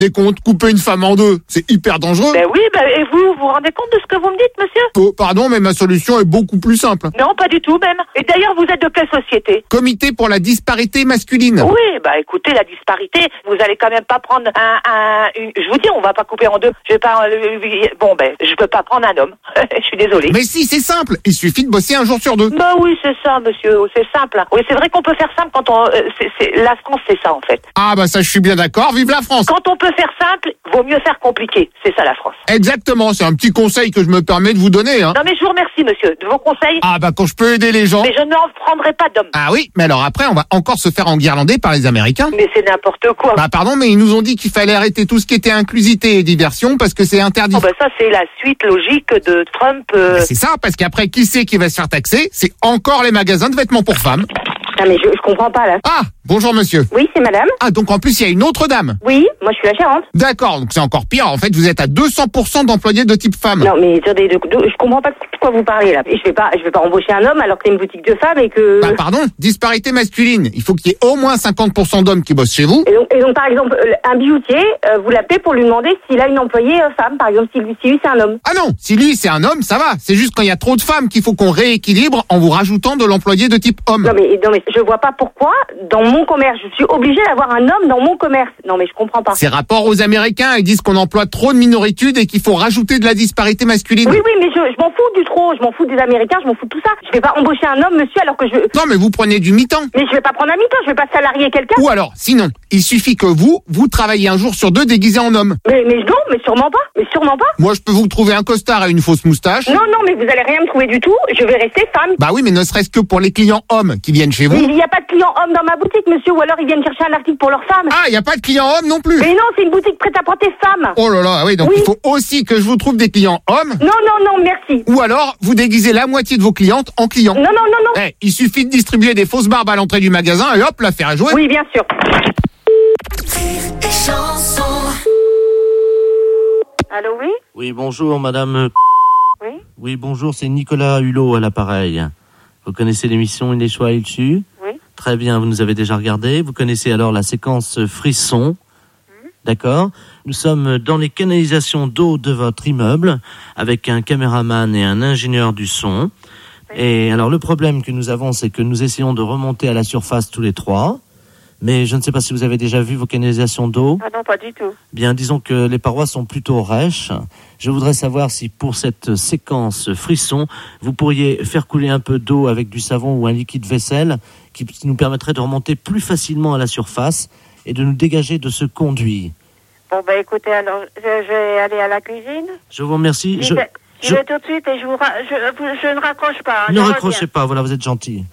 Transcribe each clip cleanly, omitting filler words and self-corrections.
Des comptes, couper une femme en deux, c'est hyper dangereux. Ben oui, et vous vous rendez compte de ce que vous me dites, monsieur? Oh, pardon, mais ma solution est beaucoup plus simple. Non, pas du tout même. Et d'ailleurs, vous êtes de quelle société? Comité pour la disparité masculine. Oui, écoutez, la disparité, vous allez quand même pas prendre je vous dis, on va pas couper en deux. Je vais pas, je peux pas prendre un homme. Je suis désolée. Mais si, c'est simple, il suffit de bosser un jour sur deux. Bah oui, c'est ça, monsieur, c'est simple. Oui, c'est vrai qu'on peut faire simple quand on... la France, c'est ça, en fait. Ah bah ça, je suis bien d'accord, vive la France. Quand on peut faire simple, vaut mieux faire compliqué. C'est ça, la France. Exactement, c'est un petit conseil que je me permets de vous donner. Hein. Non, mais je vous remercie, monsieur, de vos conseils. Ah bah quand je peux aider les gens... Mais je n'en prendrai pas d'homme. Ah oui, mais alors après, on va encore se faire enguirlander par les Américains. Mais c'est n'importe quoi. Bah pardon, mais ils nous ont dit qu'il fallait arrêter tout ce qui était inclusivité et diversion parce que c'est interdit. Oh ça, c'est la suite logique de Trump. C'est ça, parce qu'après, qui c'est qui va se faire taxer? C'est encore les magasins de vêtements pour femmes. Non mais je comprends pas là. Ah, bonjour monsieur. Oui, c'est madame. Ah, donc en plus, il y a une autre dame. Oui, moi je suis la gérante. D'accord, donc c'est encore pire. En fait, vous êtes à 200% d'employés de type femme. Non mais attendez, je comprends pas de quoi vous parlez là. Et je vais pas embaucher un homme alors que c'est une boutique de femmes et que... Bah pardon, disparité masculine. Il faut qu'il y ait au moins 50% d'hommes qui bossent chez vous. Et donc par exemple, un bijoutier, vous l'appelez pour lui demander s'il a une employée femme, par exemple, si lui c'est un homme. Ah non, si lui c'est un homme, ça va. C'est juste quand il y a trop de femmes qu'il faut qu'on rééquilibre en vous rajoutant de l'employé de type homme. Non mais je vois pas pourquoi, dans mon commerce, je suis obligée d'avoir un homme dans mon commerce. Non mais je comprends pas. C'est rapport aux Américains, ils disent qu'on emploie trop de minoritudes et qu'il faut rajouter de la disparité masculine. Oui, mais je m'en fous du trop, je m'en fous des Américains, je m'en fous de tout ça. Je vais pas embaucher un homme, monsieur, alors que je... Non mais vous prenez du mi-temps. Mais je vais pas prendre un mi-temps, je vais pas salarier quelqu'un. Ou alors, sinon, il suffit que vous travaillez un jour sur deux déguisé en homme. Mais non, mais sûrement pas. Moi, je peux vous trouver un costard et une fausse moustache. Non, mais vous allez rien me trouver du tout, je vais rester femme. Bah oui, mais ne serait-ce que pour les clients hommes qui viennent chez vous. Mais il n'y a pas de clients hommes dans ma boutique, monsieur, ou alors ils viennent chercher un article pour leur femme. Ah, il n'y a pas de clients hommes non plus. Mais non, c'est une boutique prêt-à-porter femme. Oh là là, oui, donc il faut aussi que je vous trouve des clients hommes. Non, merci. Ou alors, vous déguisez la moitié de vos clientes en clients. Non. Il suffit de distribuer des fausses barbes à l'entrée du magasin et hop, l'affaire est jouée. Oui, bien sûr. Allô, oui? Oui, bonjour, madame. Oui? Oui, bonjour, c'est Nicolas Hulot à l'appareil. Vous connaissez l'émission Il est choix, il su? Oui. Très bien, vous nous avez déjà regardé. Vous connaissez alors la séquence frisson. D'accord. Nous sommes dans les canalisations d'eau de votre immeuble avec un caméraman et un ingénieur du son. Et alors le problème que nous avons, c'est que nous essayons de remonter à la surface tous les trois. Mais je ne sais pas si vous avez déjà vu vos canalisations d'eau. Ah non, pas du tout. Bien, disons que les parois sont plutôt rêches. Je voudrais savoir si pour cette séquence frisson, vous pourriez faire couler un peu d'eau avec du savon ou un liquide vaisselle qui nous permettrait de remonter plus facilement à la surface et de nous dégager de ce conduit. Bon, écoutez, alors, je vais aller à la cuisine. Je vous remercie. Je vais tout de suite et je ne raccroche pas. Ne raccrochez pas, voilà, vous êtes gentil.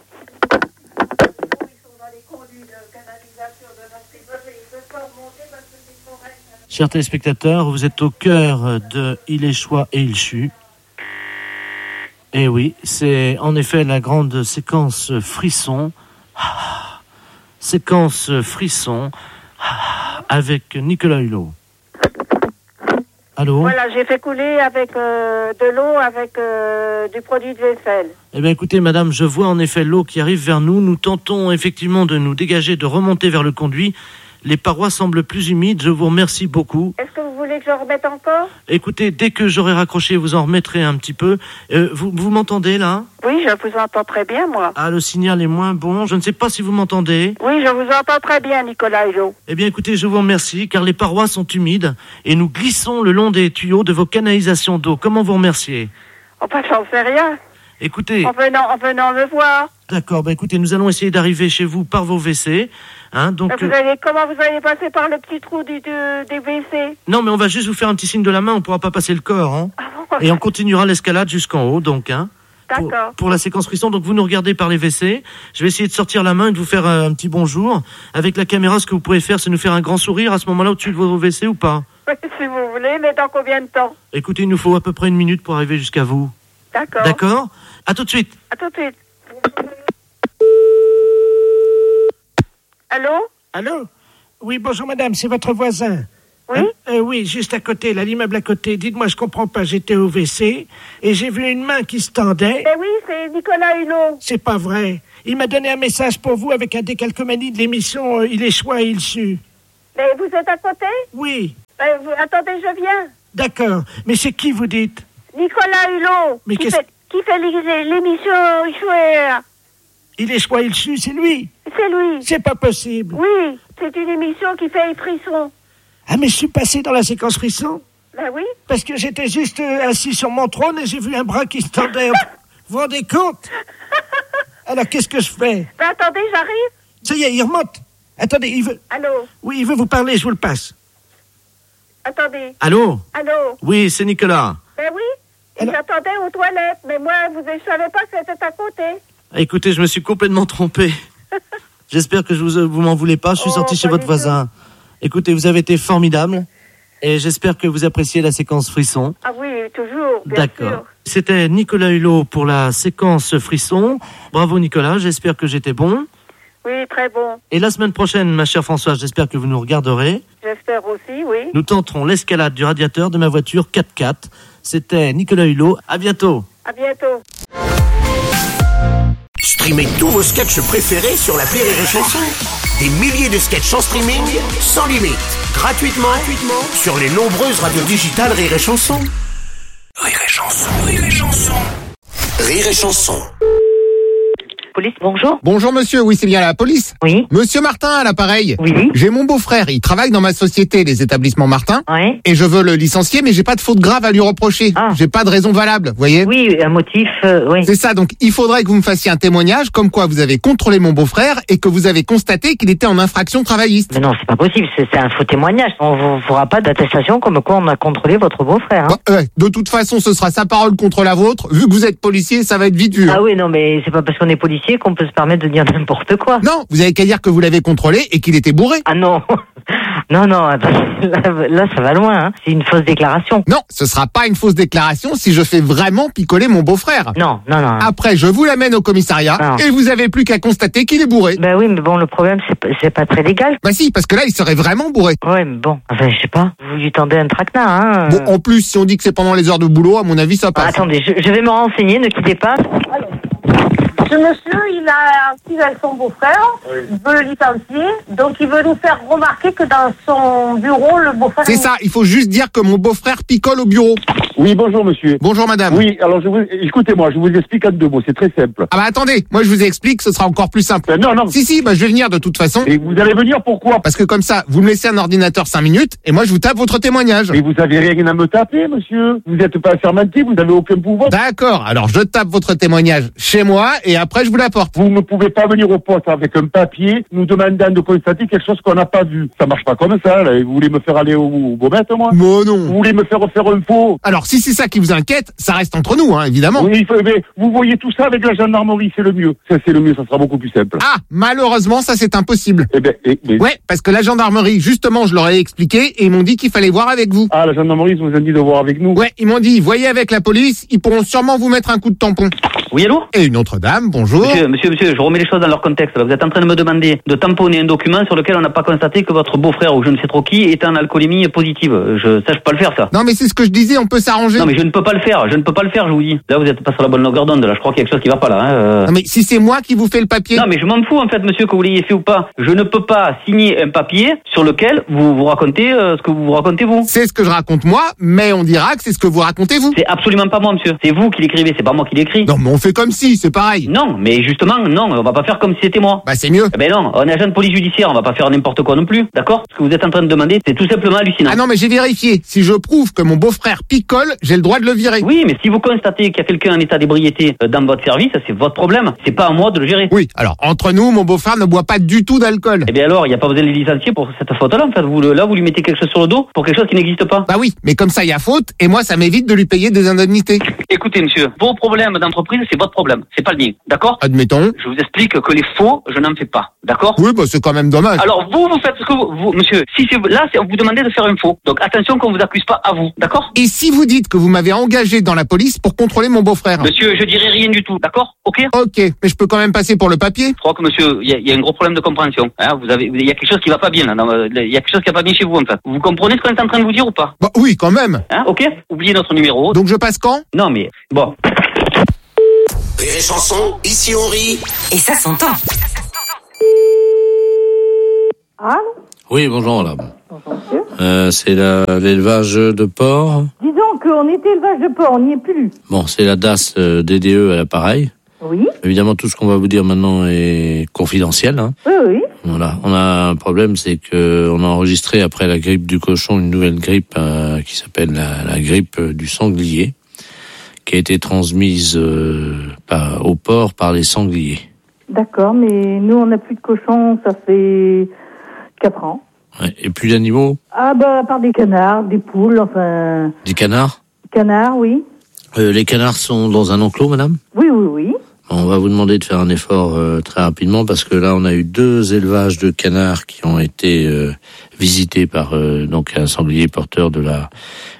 Chers téléspectateurs, vous êtes au cœur de Il est choix et il chut. Et oui, c'est en effet la grande séquence frisson. Séquence frisson avec Nicolas Hulot. Allô? Voilà, j'ai fait couler avec de l'eau avec du produit de vaisselle. Eh bien écoutez madame, je vois en effet l'eau qui arrive vers nous. Nous tentons effectivement de nous dégager, de remonter vers le conduit. Les parois semblent plus humides, je vous remercie beaucoup. Est-ce que vous voulez que je remette encore? Écoutez, dès que j'aurai raccroché, vous en remettrez un petit peu. Vous m'entendez là? Oui, je vous entends très bien, moi. Ah, le signal est moins bon, je ne sais pas si vous m'entendez. Oui, je vous entends très bien, Nicolas Hulot. Eh bien écoutez, je vous remercie, car les parois sont humides et nous glissons le long des tuyaux de vos canalisations d'eau. Comment vous remercier? Enfin, j'en sais rien. Écoutez... En venant me voir. D'accord, écoutez, nous allons essayer d'arriver chez vous par vos WC. Hein, donc, comment vous allez passer par le petit trou des WC? Non, mais on va juste vous faire un petit signe de la main, on ne pourra pas passer le corps. Hein. Et on continuera l'escalade jusqu'en haut, donc. Hein, d'accord. Pour la séquence frisson, donc vous nous regardez par les WC. Je vais essayer de sortir la main et de vous faire un petit bonjour. Avec la caméra, ce que vous pouvez faire, c'est nous faire un grand sourire à ce moment-là au-dessus de vos WC ou pas? Oui, si vous voulez, mais dans combien de temps? Écoutez, il nous faut à peu près 1 minute pour arriver jusqu'à vous. D'accord. D'accord? À tout de suite. À tout de suite. Allô? Allô? Oui, bonjour madame, c'est votre voisin. Oui? Oui, juste à côté, là, l'immeuble à côté. Dites-moi, je comprends pas, j'étais au WC et j'ai vu une main qui se tendait. Oui, c'est Nicolas Hulot. C'est pas vrai. Il m'a donné un message pour vous avec un décalcomanie de l'émission Il est choix et il sue. Mais vous êtes à côté? Oui, Attendez, je viens. d'accord. Mais c'est qui vous dites? Nicolas Hulot, Mais qui fait l'émission Chouer. Il est choix, il su, c'est lui. C'est lui. C'est pas possible. Oui, c'est une émission qui fait frisson. Ah, mais je suis passé dans la séquence frisson. Ben oui. Parce que j'étais juste assis sur mon trône et j'ai vu un bras qui se tendait. Vous vous rendez compte? Alors, qu'est-ce que je fais? Ben attendez, j'arrive. Ça y est, il remonte. Attendez, il veut... Allô? Oui, il veut vous parler, je vous le passe. Attendez. Allô? Allô? Oui, c'est Nicolas. Ben oui. Et Alors- j'attendais aux toilettes. Mais moi, je savais pas que c'était à côté. Écoutez, je me suis complètement trompé. J'espère que vous m'en voulez pas. Je suis sorti chez pas votre du voisin. Écoutez, vous avez été formidable. Et j'espère que vous appréciez la séquence frisson. Ah oui, toujours, bien D'accord. sûr. C'était Nicolas Hulot pour la séquence frisson. Bravo Nicolas, j'espère que j'étais bon. Oui, très bon. Et la semaine prochaine, ma chère Françoise, j'espère que vous nous regarderez. J'espère aussi, oui. Nous tenterons l'escalade du radiateur de ma voiture 4x4. C'était Nicolas Hulot. À bientôt. À bientôt. Streamez tous vos sketchs préférés sur l'appli Rire et Chanson. Des milliers de sketchs en streaming, sans limite, gratuitement sur les nombreuses radios digitales Rire et Chanson. Rire et Chanson, Rire et Chanson. Rire et Chanson. Police, bonjour. Bonjour monsieur, oui c'est bien la police. Oui. Monsieur Martin à l'appareil. Oui. J'ai mon beau-frère, il travaille dans ma société, les établissements Martin. Ouais. Et je veux le licencier, mais j'ai pas de faute grave à lui reprocher. Ah. J'ai pas de raison valable, vous voyez. Oui, un motif, oui. C'est ça, donc il faudrait que vous me fassiez un témoignage comme quoi vous avez contrôlé mon beau-frère et que vous avez constaté qu'il était en infraction travailliste. Mais non, c'est pas possible, c'est un faux témoignage. On vous fera pas d'attestation comme quoi on a contrôlé votre beau-frère. Hein. Bon, de toute façon, ce sera sa parole contre la vôtre. Vu que vous êtes policier, ça va être vite vu. Ah oui, non, mais c'est pas parce qu'on est policier qu'on peut se permettre de dire n'importe quoi. Non, vous avez qu'à dire que vous l'avez contrôlé et qu'il était bourré. Ah non. Non, là, ça va loin, hein. C'est une fausse déclaration. Non, ce sera pas une fausse déclaration si je fais vraiment picoler mon beau-frère. Non. Après, je vous l'amène au commissariat Non. et vous avez plus qu'à constater qu'il est bourré. Ben oui, mais bon, le problème, c'est pas très légal. Bah si, parce que là, il serait vraiment bourré. Ouais, mais bon, enfin, je sais pas. Vous lui tendez un traquenard, hein. Bon, en plus, si on dit que c'est pendant les heures de boulot, à mon avis, ça passe. Attendez, je vais me renseigner, ne quittez pas. Ce monsieur, il a activé avec son beau-frère, il veut le licencier, donc il veut nous faire remarquer que dans son bureau, le beau-frère... C'est ça, il faut juste dire que mon beau-frère picole au bureau. Oui, bonjour monsieur. Bonjour madame. Oui, alors écoutez-moi, je vous explique en 2 mots, c'est très simple. Ah bah attendez, moi je vous explique, ce sera encore plus simple. Non. Si, bah je vais venir de toute façon. Et vous allez venir pourquoi? Parce que comme ça, vous me laissez un ordinateur 5 minutes et moi je vous tape votre témoignage. Mais vous avez rien à me taper, monsieur. Vous n'êtes pas assermenté, vous n'avez aucun pouvoir. D'accord, alors je tape votre témoignage chez moi et après je vous l'apporte. Vous ne pouvez pas venir au poste avec un papier nous demandant de constater quelque chose qu'on n'a pas vu. Ça marche pas comme ça, là. Vous voulez me faire aller au bombette, moi? Moi non. Vous voulez me faire un faux? Alors si c'est ça qui vous inquiète, ça reste entre nous, hein, évidemment. Oui, mais vous voyez tout ça avec la gendarmerie, c'est le mieux. Ça, c'est le mieux, ça sera beaucoup plus simple. Ah, malheureusement, ça c'est impossible. Mais... Ouais, parce que la gendarmerie, justement, je leur ai expliqué et ils m'ont dit qu'il fallait voir avec vous. Ah, la gendarmerie, ils vous ont dit de voir avec nous? Ouais, ils m'ont dit, voyez avec la police, ils pourront sûrement vous mettre un coup de tampon. Oui, allô? Et une autre dame, bonjour. Monsieur, je remets les choses dans leur contexte. Là. Vous êtes en train de me demander de tamponner un document sur lequel on n'a pas constaté que votre beau-frère ou je ne sais trop qui est en alcoolémie positive. Je peux pas le faire, ça. Non, mais c'est ce que je disais, on peut s'arranger. Non, mais je ne peux pas le faire, je vous dis. Là, vous êtes pas sur la bonne longueur d'onde, là. Je crois qu'il y a quelque chose qui va pas, là. Hein. Non, mais si c'est moi qui vous fais le papier. Non, mais je m'en fous, en fait, monsieur, que vous l'ayez fait ou pas. Je ne peux pas signer un papier sur lequel vous racontez ce que vous racontez, vous. C'est ce que je raconte moi, mais on dira que c'est ce que vous racontez, vous. C'est absolument pas moi, monsieur. C'est vous qui l'écrivez, c'est pas moi qui l'écris. Non, mais on fait comme si, c'est pareil. Non, mais justement, non, on va pas faire comme si c'était moi. Bah, c'est mieux. Ben non, on est agent de police judiciaire, on va pas faire n'importe quoi non plus, d'accord? Ce que vous êtes en train de demander, c'est tout simplement hallucinant. Ah non, mais j'ai vérifié. Si je prouve que mon beau-frère picole, j'ai le droit de le virer. Oui, mais si vous constatez qu'il y a quelqu'un en état d'ébriété dans votre service, c'est votre problème. C'est pas à moi de le gérer. Oui, alors, entre nous, mon beau-frère ne boit pas du tout d'alcool. Eh bien alors, il n'y a pas besoin de les licencier pour cette faute-là, en fait. Vous lui mettez quelque chose sur le dos pour quelque chose qui n'existe pas. Bah oui, mais comme ça, il y a faute, et moi, ça m'évite de lui payer des indemnités. Écoutez, monsieur, vos problèmes d'entreprise, c'est votre problème. C'est pas le mien, d'accord? Admettons. Je vous explique que les faux, je n'en fais pas, d'accord? Oui, bah c'est quand même dommage. Alors, vous faites ce que vous monsieur, si c'est là, vous demandez de faire un faux. Donc, attention qu'on vous accuse pas à vous, d'accord? Et si vous dites que vous m'avez engagé dans la police pour contrôler mon beau-frère? Monsieur, je dirai rien du tout, d'accord? Ok? Ok, mais je peux quand même passer pour le papier? Je crois que monsieur, il y a un gros problème de compréhension. Hein, il y a quelque chose qui va pas bien, là. Il y a quelque chose qui va pas bien chez vous, en fait. Vous comprenez ce qu'on est en train de vous dire ou pas? Bah oui, quand même. Hein, ok? Oubliez notre numéro. Donc je passe quand? Non, mais, bon. Rire et Chanson, ici on rit. Et ça s'entend. Allô? Oui, bonjour madame. Bonjour, monsieur. C'est l'élevage de porc. Disons qu'on était élevage de porc, on n'y est plus. Bon, c'est la DAS DDE à l'appareil. Oui. Évidemment, tout ce qu'on va vous dire maintenant est confidentiel. Hein. Oui, oui. Voilà. On a un problème, c'est que on a enregistré après la grippe du cochon une nouvelle grippe qui s'appelle la grippe du sanglier, qui a été transmise au porc par les sangliers. D'accord, mais nous, on n'a plus de cochons, ça fait 4 ans. Ouais. Et plus d'animaux? Ah, bah, à part des canards, des poules, enfin... Des canards? Canards, oui. Les canards sont dans un enclos, madame? Oui, oui, oui. On va vous demander de faire un effort très rapidement parce que là, on a eu 2 élevages de canards qui ont été visités par donc un sanglier porteur de la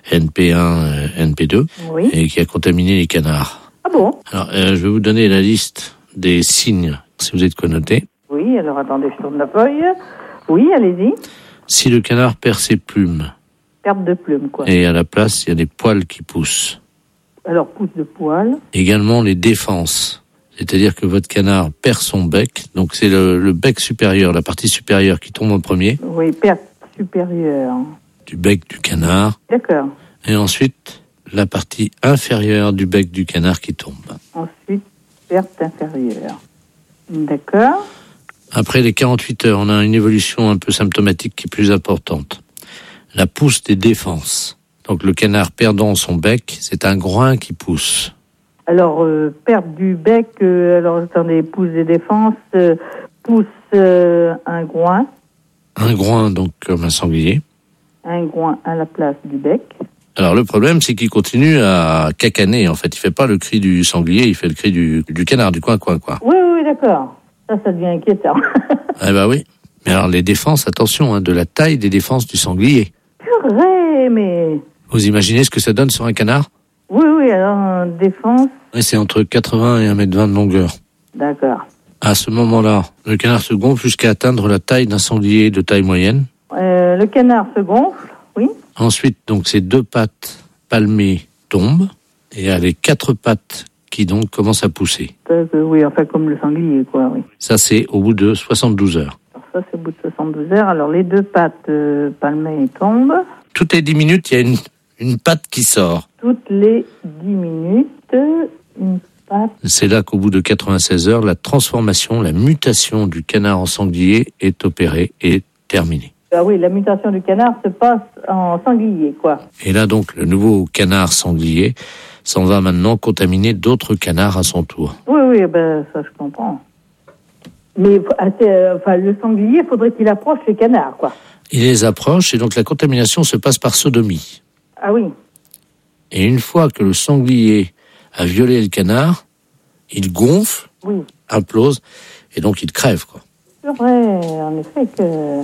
NP1, NP2 Oui. et qui a contaminé les canards. Ah bon? Alors, je vais vous donner la liste des signes, si vous êtes connoté. Oui, alors attendez, je tourne la feuille. Oui, allez-y. Si le canard perd ses plumes Perte de plumes, quoi. et à la place, il y a des poils qui poussent. Alors, pousse de poils. Également les défenses. C'est-à-dire que votre canard perd son bec, donc c'est le bec supérieur, la partie supérieure qui tombe en premier, Oui, perte supérieure. du bec du canard, D'accord. et ensuite la partie inférieure du bec du canard qui tombe. Ensuite, perte inférieure. D'accord. Après les 48 heures, on a une évolution un peu symptomatique qui est plus importante. La pousse des défenses. Donc le canard perdant son bec, c'est un groin qui pousse. Alors, perte du bec, alors attendez, pousse des défenses, pousse un groin Donc comme un sanglier. un groin à la place du bec. Alors le problème, c'est qu'il continue à cacaner. En fait, il fait pas le cri du sanglier, il fait le cri du canard, du coin, quoi. Oui, oui, d'accord. Ça devient inquiétant. Eh ben oui. Mais alors les défenses, attention, hein, de la taille des défenses du sanglier. Purée, mais... Vous imaginez ce que ça donne sur un canard? Oui, oui, alors, défense, Oui, c'est entre 80 et 1,20 m de longueur. d'accord. À ce moment-là, le canard se gonfle jusqu'à atteindre la taille d'un sanglier de taille moyenne. Le canard se gonfle, oui. Ensuite, donc, ces 2 pattes palmées tombent et il y a les 4 pattes qui donc commencent à pousser. Oui, enfin, comme le sanglier, quoi, oui. Ça, c'est au bout de 72 heures. Alors ça, c'est au bout de 72 heures. Alors, les 2 pattes palmées tombent. Toutes les 10 minutes, il y a une patte qui sort. Toutes les 10 minutes, une patte. C'est là qu'au bout de 96 heures, la transformation, la mutation du canard en sanglier est opérée et terminée. Ah oui, la mutation du canard se passe en sanglier, quoi. Et là donc, le nouveau canard sanglier s'en va maintenant contaminer d'autres canards à son tour. Oui, oui, ben ça je comprends. Mais enfin, le sanglier, faudrait-il approche les canards, quoi. Il les approche et donc la contamination se passe par sodomie. Ah oui. Et une fois que le sanglier a violé le canard, il gonfle, Oui. implose, et donc il crève, quoi. C'est vrai, en effet que...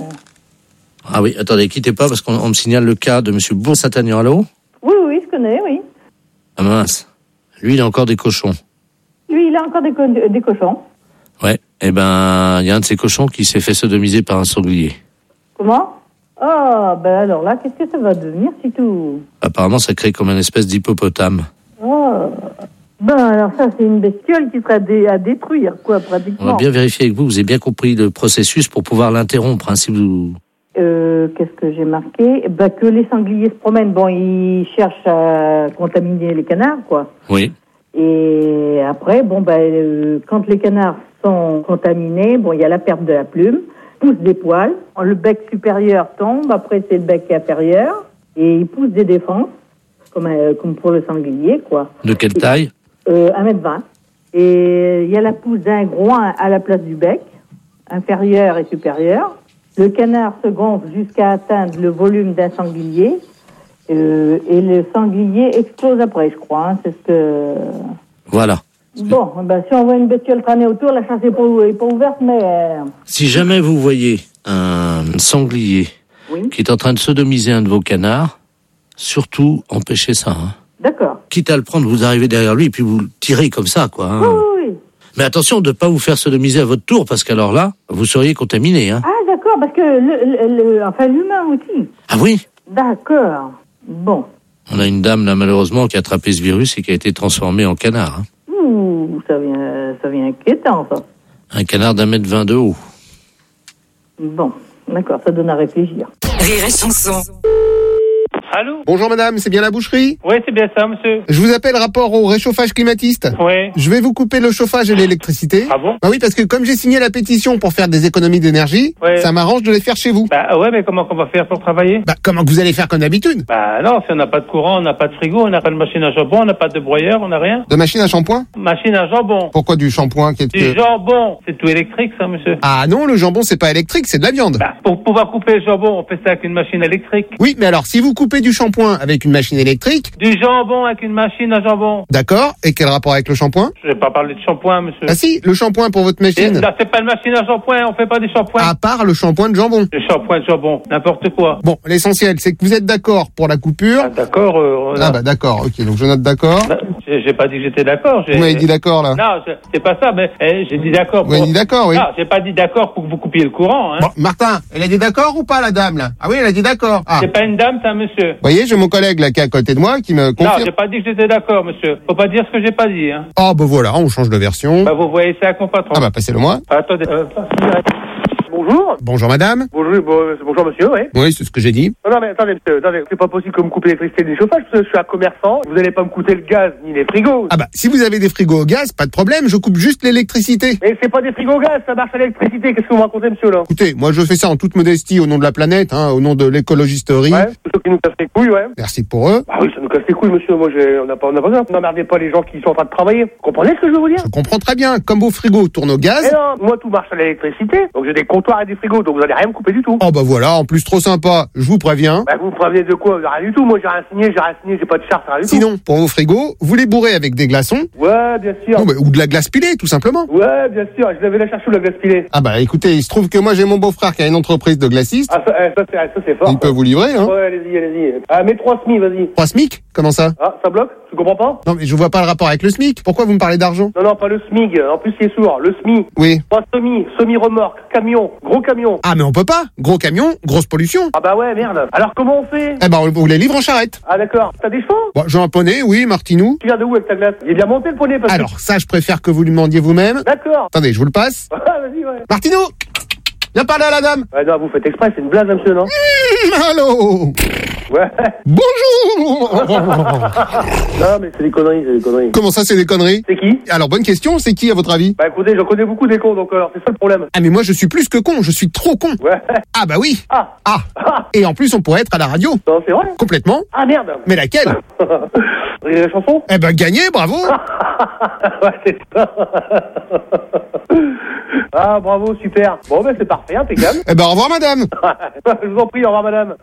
Ah oui, attendez, quittez pas parce qu'on me signale le cas de monsieur Bourg-Saint-Agnan. Allô? Oui, oui, je connais, oui. Ah mince. Lui, il a encore des cochons. Lui, il a encore des cochons. Ouais. Eh ben, il y a un de ces cochons qui s'est fait sodomiser par un sanglier. Comment? Ah, ben alors là, qu'est-ce que ça va devenir, si tout? Apparemment, ça crée comme une espèce d'hippopotame. Oh. Ben alors ça, c'est une bestiole qui sera à détruire, quoi, pratiquement. On va bien vérifier avec vous. Vous avez bien compris le processus pour pouvoir l'interrompre, hein, si vous... Qu'est-ce que j'ai marqué? Ben, que les sangliers se promènent. Bon, ils cherchent à contaminer les canards, quoi. Oui. Et après, bon, ben, quand les canards sont contaminés, bon, il y a la perte de la plume, pousse des poils, le bec supérieur tombe, après c'est le bec inférieur, et il pousse des défenses, comme pour le sanglier, quoi. De quelle taille? 1,20 m. Et il y a la pousse d'un groin à la place du bec, inférieur et supérieur. Le canard se gonfle jusqu'à atteindre le volume d'un sanglier, et le sanglier explose après, je crois. Hein, c'est ce que... Voilà. Bon, ben, si on voit une bestiole traîner autour, la chasse est pas ouverte, mais... Si jamais vous voyez un sanglier qui est en train de sodomiser un de vos canards, surtout empêchez ça. Hein. D'accord. Quitte à le prendre, vous arrivez derrière lui et puis vous le tirez comme ça, quoi. Hein. Oui. Mais attention de ne pas vous faire sodomiser à votre tour, parce qu'alors là, vous seriez contaminé. Hein. Ah, d'accord, parce que enfin, l'humain aussi. Ah oui? D'accord. Bon. On a une dame, là, malheureusement, qui a attrapé ce virus et qui a été transformée en canard. Hein. Ouh, ça vient inquiétant, ça. Un canard d'1,20 m de haut. Bon. D'accord, ça donne à réfléchir. Rire et chanson. Allô? Bonjour madame, c'est bien la boucherie? Oui, c'est bien ça, monsieur. Je vous appelle rapport au réchauffage climatiste. Oui. Je vais vous couper le chauffage et l'électricité. Ah bon? Bah oui, parce que comme j'ai signé la pétition pour faire des économies d'énergie, Ouais. ça m'arrange de les faire chez vous. Bah ouais, mais comment qu'on va faire pour travailler? Bah comment que vous allez faire comme d'habitude? Bah non, si on n'a pas de courant, on n'a pas de frigo, on n'a pas de machine à jambon, on n'a pas de broyeur, on n'a rien. De machine à shampoing? Machine à jambon. Pourquoi du shampoing qui est... Du jambon. C'est tout électrique, ça, monsieur. Ah non, le jambon c'est pas électrique, c'est de la viande. Bah, pour pouvoir couper le jambon, on fait ça avec une machine électrique. Oui, mais alors si vous coupez du shampoing avec une machine électrique... Du jambon avec une machine à jambon. D'accord, et quel rapport avec le shampoing? Je vais pas parler de shampoing, monsieur. Ah si, le shampoing pour votre machine. Là, c'est pas une machine à shampoing, on fait pas des shampoings. À part le shampoing de jambon. Le shampoing de jambon, n'importe quoi. Bon, l'essentiel, c'est que vous êtes d'accord pour la coupure. Ah, d'accord, Ah bah d'accord, ok, donc je note d'accord. Bah, j'ai pas dit que j'étais d'accord. Vous m'avez dit d'accord là. Non, c'est pas ça, mais j'ai dit d'accord. Vous m'avez dit d'accord, oui. Non, j'ai pas dit d'accord pour que vous coupiez le courant. Hein. Bon, Martin, elle a dit d'accord ou pas la dame là? Ah oui, elle a dit d'accord. Ah. C'est pas une dame, c'est un monsieur. Vous voyez, j'ai mon collègue là qui est à côté de moi qui me confirme. Non, j'ai pas dit que j'étais d'accord, monsieur. Faut pas dire ce que j'ai pas dit. Hein. Ah bah voilà, on change de version. Bah vous voyez ça avec mon patron. Ah bah passez-le moi. Attendez. Bonjour. Bonjour madame. Bonjour monsieur, oui. Oui, c'est ce que j'ai dit. Non mais attendez monsieur, c'est pas possible que vous me coupez l'électricité du chauffage parce que je suis un commerçant, vous allez pas me coûter le gaz ni les frigos. Ah bah si vous avez des frigos au gaz, pas de problème, je coupe juste l'électricité. Mais c'est pas des frigos au gaz, ça marche à l'électricité, qu'est-ce que vous me racontez monsieur là? Écoutez, moi je fais ça en toute modestie au nom de la planète, hein, au nom de l'écologisterie. Ouais, c'est ceux qui nous cassent les couilles, ouais. Merci pour eux. Bah oui, ça nous casse les couilles monsieur, moi on n'a pas besoin. N'emmerdez pas les gens qui sont en train de travailler. Vous comprenez ce que je veux vous dire? Je comprends très bien, comme vos frigos tournent au gaz. Mais non, moi tout marche à l'électricité, donc j'ai des comptoirs et des frigos, donc vous allez rien me couper du tout. Oh bah voilà, en plus trop sympa, je vous préviens. Bah vous me prévenez de quoi? Rien du tout, moi j'ai rien signé, j'ai pas de charte, rien du tout. Sinon, pour vos frigos, vous les bourrez avec des glaçons. Ouais, bien sûr. Non, bah, ou de la glace pilée, tout simplement. Ouais, bien sûr, je l'avais la chercher où la glace pilée. Ah bah écoutez, il se trouve que moi j'ai mon beau-frère qui a une entreprise de glacistes. Ah ça c'est fort. Il peut vous livrer, hein. Ouais, allez-y. Ah, mets 3 SMIC, vas-y. 3 SMIC? Comment ça? Ah, ça bloque? Tu comprends pas? Non mais je vois pas le rapport avec le SMIC. Pourquoi vous me parlez d'argent? Non, pas le SMIC. En plus, il est sourd. Le SMIC. Oui. 3 semi-remorque, camion, gros camion. Ah mais on peut pas. Gros camion, grosse pollution. Ah bah ouais, merde. Alors comment on fait? Eh ben on vous les livre en charrette. Ah d'accord. T'as des chevaux? Bon, j'ai un poney, oui, Martinou. Tu viens de où avec ta glace? Il est bien monté le poney parce Alors ça, je préfère que vous lui demandiez vous-même. D'accord. Attendez, je vous le passe. Ah, vas-y, ouais. Martinou, viens parler à la dame. Ouais, non, vous faites exprès, c'est une blague, monsieur, non? Allô. Ouais. Bonjour. Non, mais c'est des conneries. Comment ça, c'est des conneries? C'est qui? Alors, bonne question, c'est qui à votre avis? Bah écoutez, j'en connais beaucoup des cons, donc alors c'est ça le problème. Ah mais moi je suis plus que con, je suis trop con. Ouais. Ah bah oui. Ah. Et en plus on pourrait être à la radio. Non, c'est vrai? Complètement. Ah merde. Mais laquelle? La chanson? Eh ben gagné, bravo. Ouais, c'est ça. Ah bravo, super. Bon ben c'est parfait, impeccable. Eh ben au revoir madame. Je vous en prie, au revoir madame.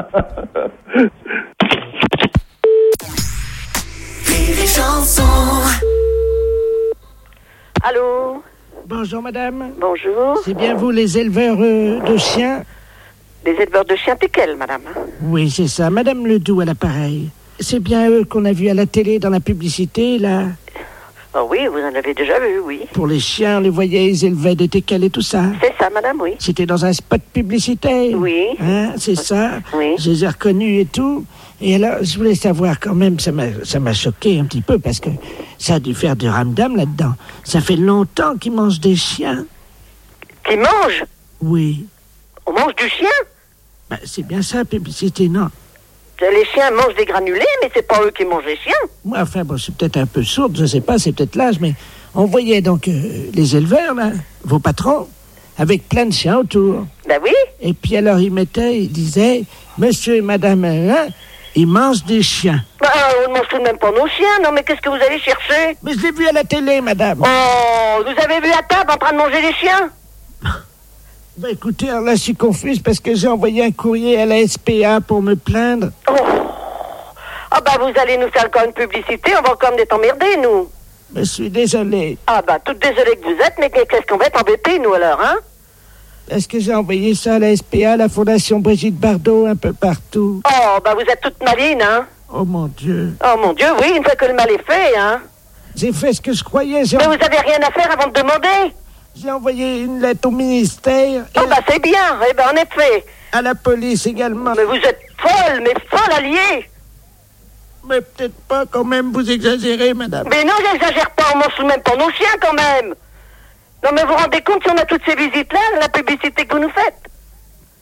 Allô? Bonjour madame. Bonjour. C'est bien vous les éleveurs de chiens? Les éleveurs de chiens, quels, madame? Oui, c'est ça. Madame Ledoux à l'appareil. C'est bien eux qu'on a vu à la télé dans la publicité, là? Oh oui, vous en avez déjà vu, oui. Pour les chiens, on les voyait, ils élevaient des teckels et tout ça. C'est ça, madame, oui. C'était dans un spot publicitaire. Oui. Hein, c'est ça. Oui. Je les ai reconnus et tout. Et alors, je voulais savoir quand même, ça m'a choqué un petit peu parce que ça a dû faire du ramdam là-dedans. Ça fait longtemps qu'ils mangent des chiens. Qui mangent? Oui. On mange du chien? Ben, c'est bien ça, la publicité, non? Les chiens mangent des granulés, mais c'est pas eux qui mangent les chiens. Moi, enfin, bon, c'est peut-être un peu sourde, je sais pas, c'est peut-être l'âge, mais on voyait donc les éleveurs, là, vos patrons, avec plein de chiens autour. Ben oui. Et puis alors, ils disaient, monsieur et madame, hein, ils mangent des chiens. Bah, on ne mange tout de même pas nos chiens, non, mais qu'est-ce que vous allez chercher? Mais je l'ai vu à la télé, madame. Oh, vous avez vu à table en train de manger des chiens? Ben écoutez, alors là, je suis confuse parce que j'ai envoyé un courrier à la SPA pour me plaindre. Oh. Ah bah vous allez nous faire encore une publicité, on va encore être emmerdés, nous. Je suis désolé. Ah bah toute désolée que vous êtes, mais qu'est-ce qu'on va être embêtés, nous, alors, hein? Est-ce que j'ai envoyé ça à la SPA, à la Fondation Brigitte Bardot, un peu partout? Oh, bah vous êtes toute maline, hein? Oh mon Dieu. Oh mon Dieu, oui, une fois que le mal est fait, hein? J'ai fait ce que je croyais. Mais vous avez rien à faire avant de demander? J'ai envoyé une lettre au ministère. Oh bah c'est bien, eh ben en effet. À la police également. Mais vous êtes folle alliée. Mais peut-être pas quand même, vous exagérez, madame. Mais non, j'exagère pas, on mange même pas nos chiens quand même. Non mais vous vous rendez compte si on a toutes ces visites-là, la publicité que vous nous faites?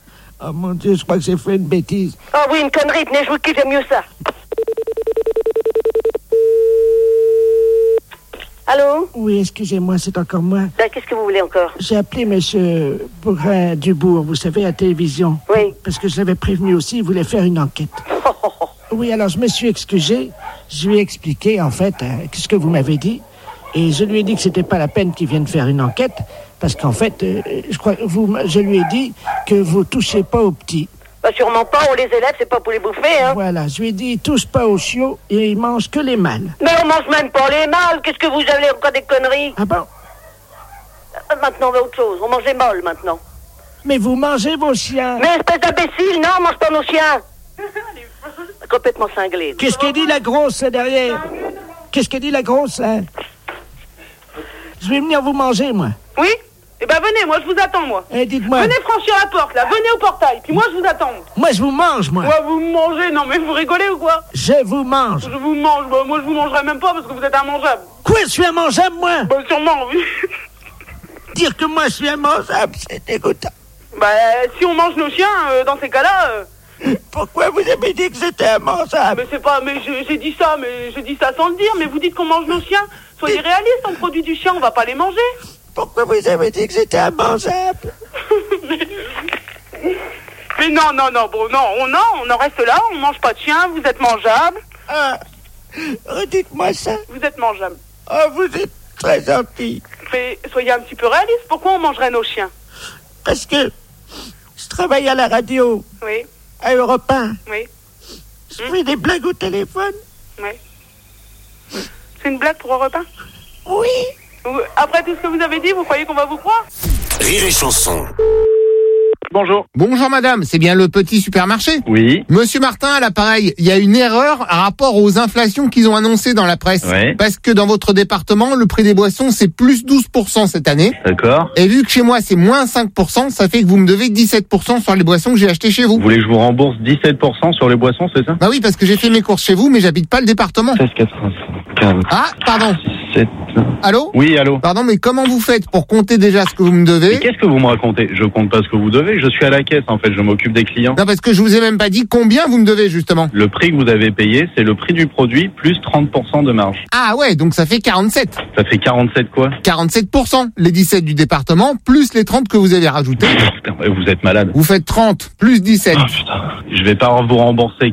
Oh mon Dieu, je crois que j'ai fait une bêtise. Oh oui, une connerie, tenez, je vous kiffe, j'aime mieux ça. Allô? Oui, excusez-moi, c'est encore moi. Qu'est-ce que vous voulez encore? J'ai appelé monsieur Bourrin-Dubourg, vous savez, à la télévision. Oui. Parce que je l'avais prévenu aussi, il voulait faire une enquête. Oui, alors je me suis excusé. Je lui ai expliqué, en fait, ce que vous m'avez dit. Et je lui ai dit que c'était pas la peine qu'il vienne faire une enquête. Parce qu'en fait, je lui ai dit que vous touchez pas aux petits. Bah sûrement pas, on les élève, c'est pas pour les bouffer, hein. Voilà, je lui ai dit, il touche pas aux chiots et il mange que les mâles. Mais on mange même pas les mâles, qu'est-ce que vous avez encore des conneries? Ah bon? Maintenant, on va autre chose, on mange les mâles maintenant. Mais vous mangez vos chiens. Mais espèce d'imbécile, non, on mange pas nos chiens. Complètement cinglé. Qu'est-ce qu'elle dit la grosse derrière? Qu'est-ce qu'elle dit la grosse, hein? Je vais venir vous manger, moi. Oui? Eh ben venez, moi je vous attends, moi. Eh, dites-moi. Venez franchir la porte, là, venez au portail, puis moi je vous attends. Moi je vous mange, moi. Ouais, vous me mangez, non mais vous rigolez ou quoi? Je vous mange. Je vous mange, bah, moi je vous mangerai même pas parce que vous êtes immangeable. Quoi, je suis immangeable, moi? Bah sûrement, oui. Dire que moi je suis immangeable, c'est dégoûtant. Bah si on mange nos chiens, dans ces cas-là... Pourquoi vous avez dit que c'était immangeable? Mais c'est pas... Mais j'ai dit ça, sans le dire, mais vous dites qu'on mange nos chiens. Soyez réalistes, on produit du chien, on va pas les manger. Pourquoi vous avez dit que c'était immangeable? Mais non, bon, on en reste là, on mange pas de chien, vous êtes mangeable. Ah, redites-moi ça. Vous êtes mangeable. Oh, vous êtes très gentil. Mais soyez un petit peu réaliste, pourquoi on mangerait nos chiens? Parce que je travaille à la radio. Oui. À Europe 1. Oui. Je fais des blagues au téléphone. Oui. C'est une blague pour Europe 1? Oui. Après tout ce que vous avez dit, vous croyez qu'on va vous croire? Rire et chanson. Bonjour. Bonjour madame, c'est bien le petit supermarché? Oui. Monsieur Martin, à l'appareil, il y a une erreur à rapport aux inflations qu'ils ont annoncées dans la presse. Ouais. Parce que dans votre département, le prix des boissons, c'est plus 12% cette année. D'accord. Et vu que chez moi, c'est moins 5%, ça fait que vous me devez 17% sur les boissons que j'ai achetées chez vous. Vous voulez que je vous rembourse 17% sur les boissons, c'est ça? Bah oui, parce que j'ai fait mes courses chez vous, mais j'habite pas le département. 16,85. Ah, pardon. 7. Allô? Oui, allô? Pardon, mais comment vous faites pour compter déjà ce que vous me devez? Mais qu'est-ce que vous me racontez? Je compte pas ce que vous devez, je suis à la caisse en fait, je m'occupe des clients. Non, parce que je vous ai même pas dit combien vous me devez justement. Le prix que vous avez payé, c'est le prix du produit plus 30% de marge. Ah ouais, donc ça fait 47. Ça fait 47 quoi? 47%. Les 17 du département, plus les 30 que vous avez rajoutés. Putain, vous êtes malade. Vous faites 30, plus 17. Oh putain, je vais pas vous rembourser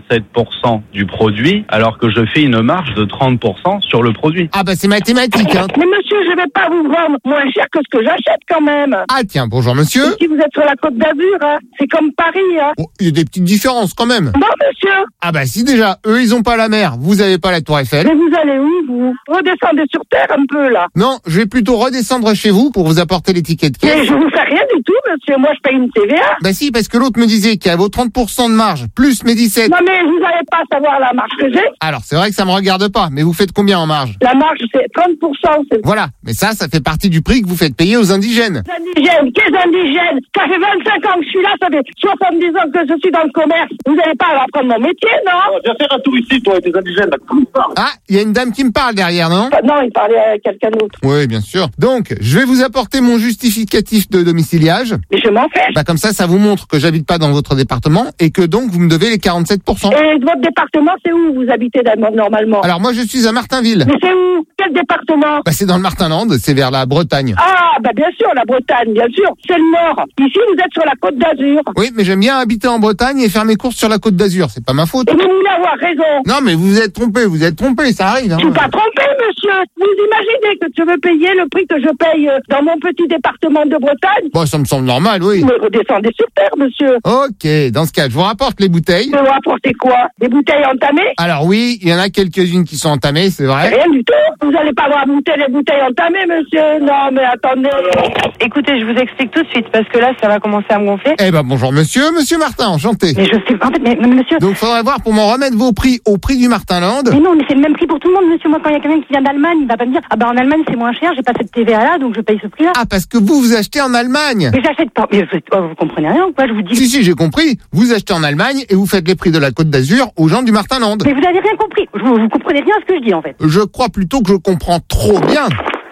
47% du produit, alors que je fais une marge de 30% sur le produit. Ah bah c'est mathématique, hein. Mais monsieur, je vais pas vous vendre moins cher que ce que j'achète quand même. Ah tiens, bonjour monsieur. Et si vous êtes sur la Côte d'Azur, hein, c'est comme Paris, hein. Oh, il y a des petites différences quand même. Bon monsieur. Ah bah si déjà, eux ils ont pas la mer, vous avez pas la Tour Eiffel. Mais vous allez où vous? Redescendez sur terre un peu là. Non, je vais plutôt redescendre chez vous pour vous apporter les tickets de Mais caisse. je vous fais rien du tout monsieur, moi je paye une TVA. Bah si, parce que l'autre me disait qu'il y avait vos 30% de marge, plus mes 17. Non mais vous n'allez pas savoir la marge que j'ai. Alors c'est vrai que ça me regarde pas, mais vous faites combien en marge? La marge c'est 30%. Voilà, mais ça fait partie du prix que vous faites payer aux indigènes. Indigènes, qu'est-ce indigènes? Ça fait 25 ans que je suis là, ça fait 70 ans que je suis dans le commerce. Vous n'allez pas apprendre mon métier, non? Viens faire un tour ici, toi, avec tes indigènes, là. Ah, il y a une dame qui me parle derrière, non? Non, il parlait à quelqu'un d'autre. Oui, bien sûr. Donc, je vais vous apporter mon justificatif de domiciliage. Mais je m'en fais. Bah comme ça vous montre que j'habite pas dans votre département et que donc vous me devez les 47%. Et votre département, c'est où vous habitez normalement? Alors moi je suis à Martinville. Mais c'est où? Quel département? Bah c'est dans le Martinland, c'est vers la Bretagne. Ah, bah bien sûr, la Bretagne, bien sûr. C'est le Nord. Ici, vous êtes sur la Côte d'Azur. Oui, mais j'aime bien habiter en Bretagne et faire mes courses sur la Côte d'Azur. C'est pas ma faute. Et vous voulez avoir raison. Non, mais vous êtes trompé, ça arrive. Hein. Je suis pas trompé, monsieur. Vous imaginez que je veux payer le prix que je paye dans mon petit département de Bretagne? Bon, ça me semble normal, oui. Vous me redescendez sur terre, monsieur. Ok, dans ce cas, je vous rapporte les bouteilles. Vous rapportez quoi? Des bouteilles entamées? Alors oui, il y en a quelques-unes qui sont entamées, c'est vrai. Rien du tout. Vous allez pas avoir les bouteilles entamées, monsieur. Non, mais attendez. Écoutez, je vous explique tout de suite, parce que là, ça va commencer à me gonfler. Eh ben, bonjour monsieur Martin, enchanté. Mais je sais pas, en fait, mais monsieur... Donc, faudrait voir pour m'en remettre vos prix au prix du Martinland. Mais non, mais c'est le même prix pour tout le monde, monsieur. Moi, quand il y a quelqu'un qui vient d'Allemagne, il va pas me dire, ah ben, en Allemagne, c'est moins cher, j'ai pas cette TVA-là, donc je paye ce prix-là. Ah, parce que vous achetez en Allemagne. Mais j'achète pas. Mais vous comprenez rien ou quoi? Je vous dis... Si, j'ai compris. Vous achetez en Allemagne et vous faites les prix de la Côte d'Azur aux gens du Martinland. Mais vous avez rien compris. Vous comprenez rien à ce que je dis, en fait. Je crois plutôt que je comprends trop bien.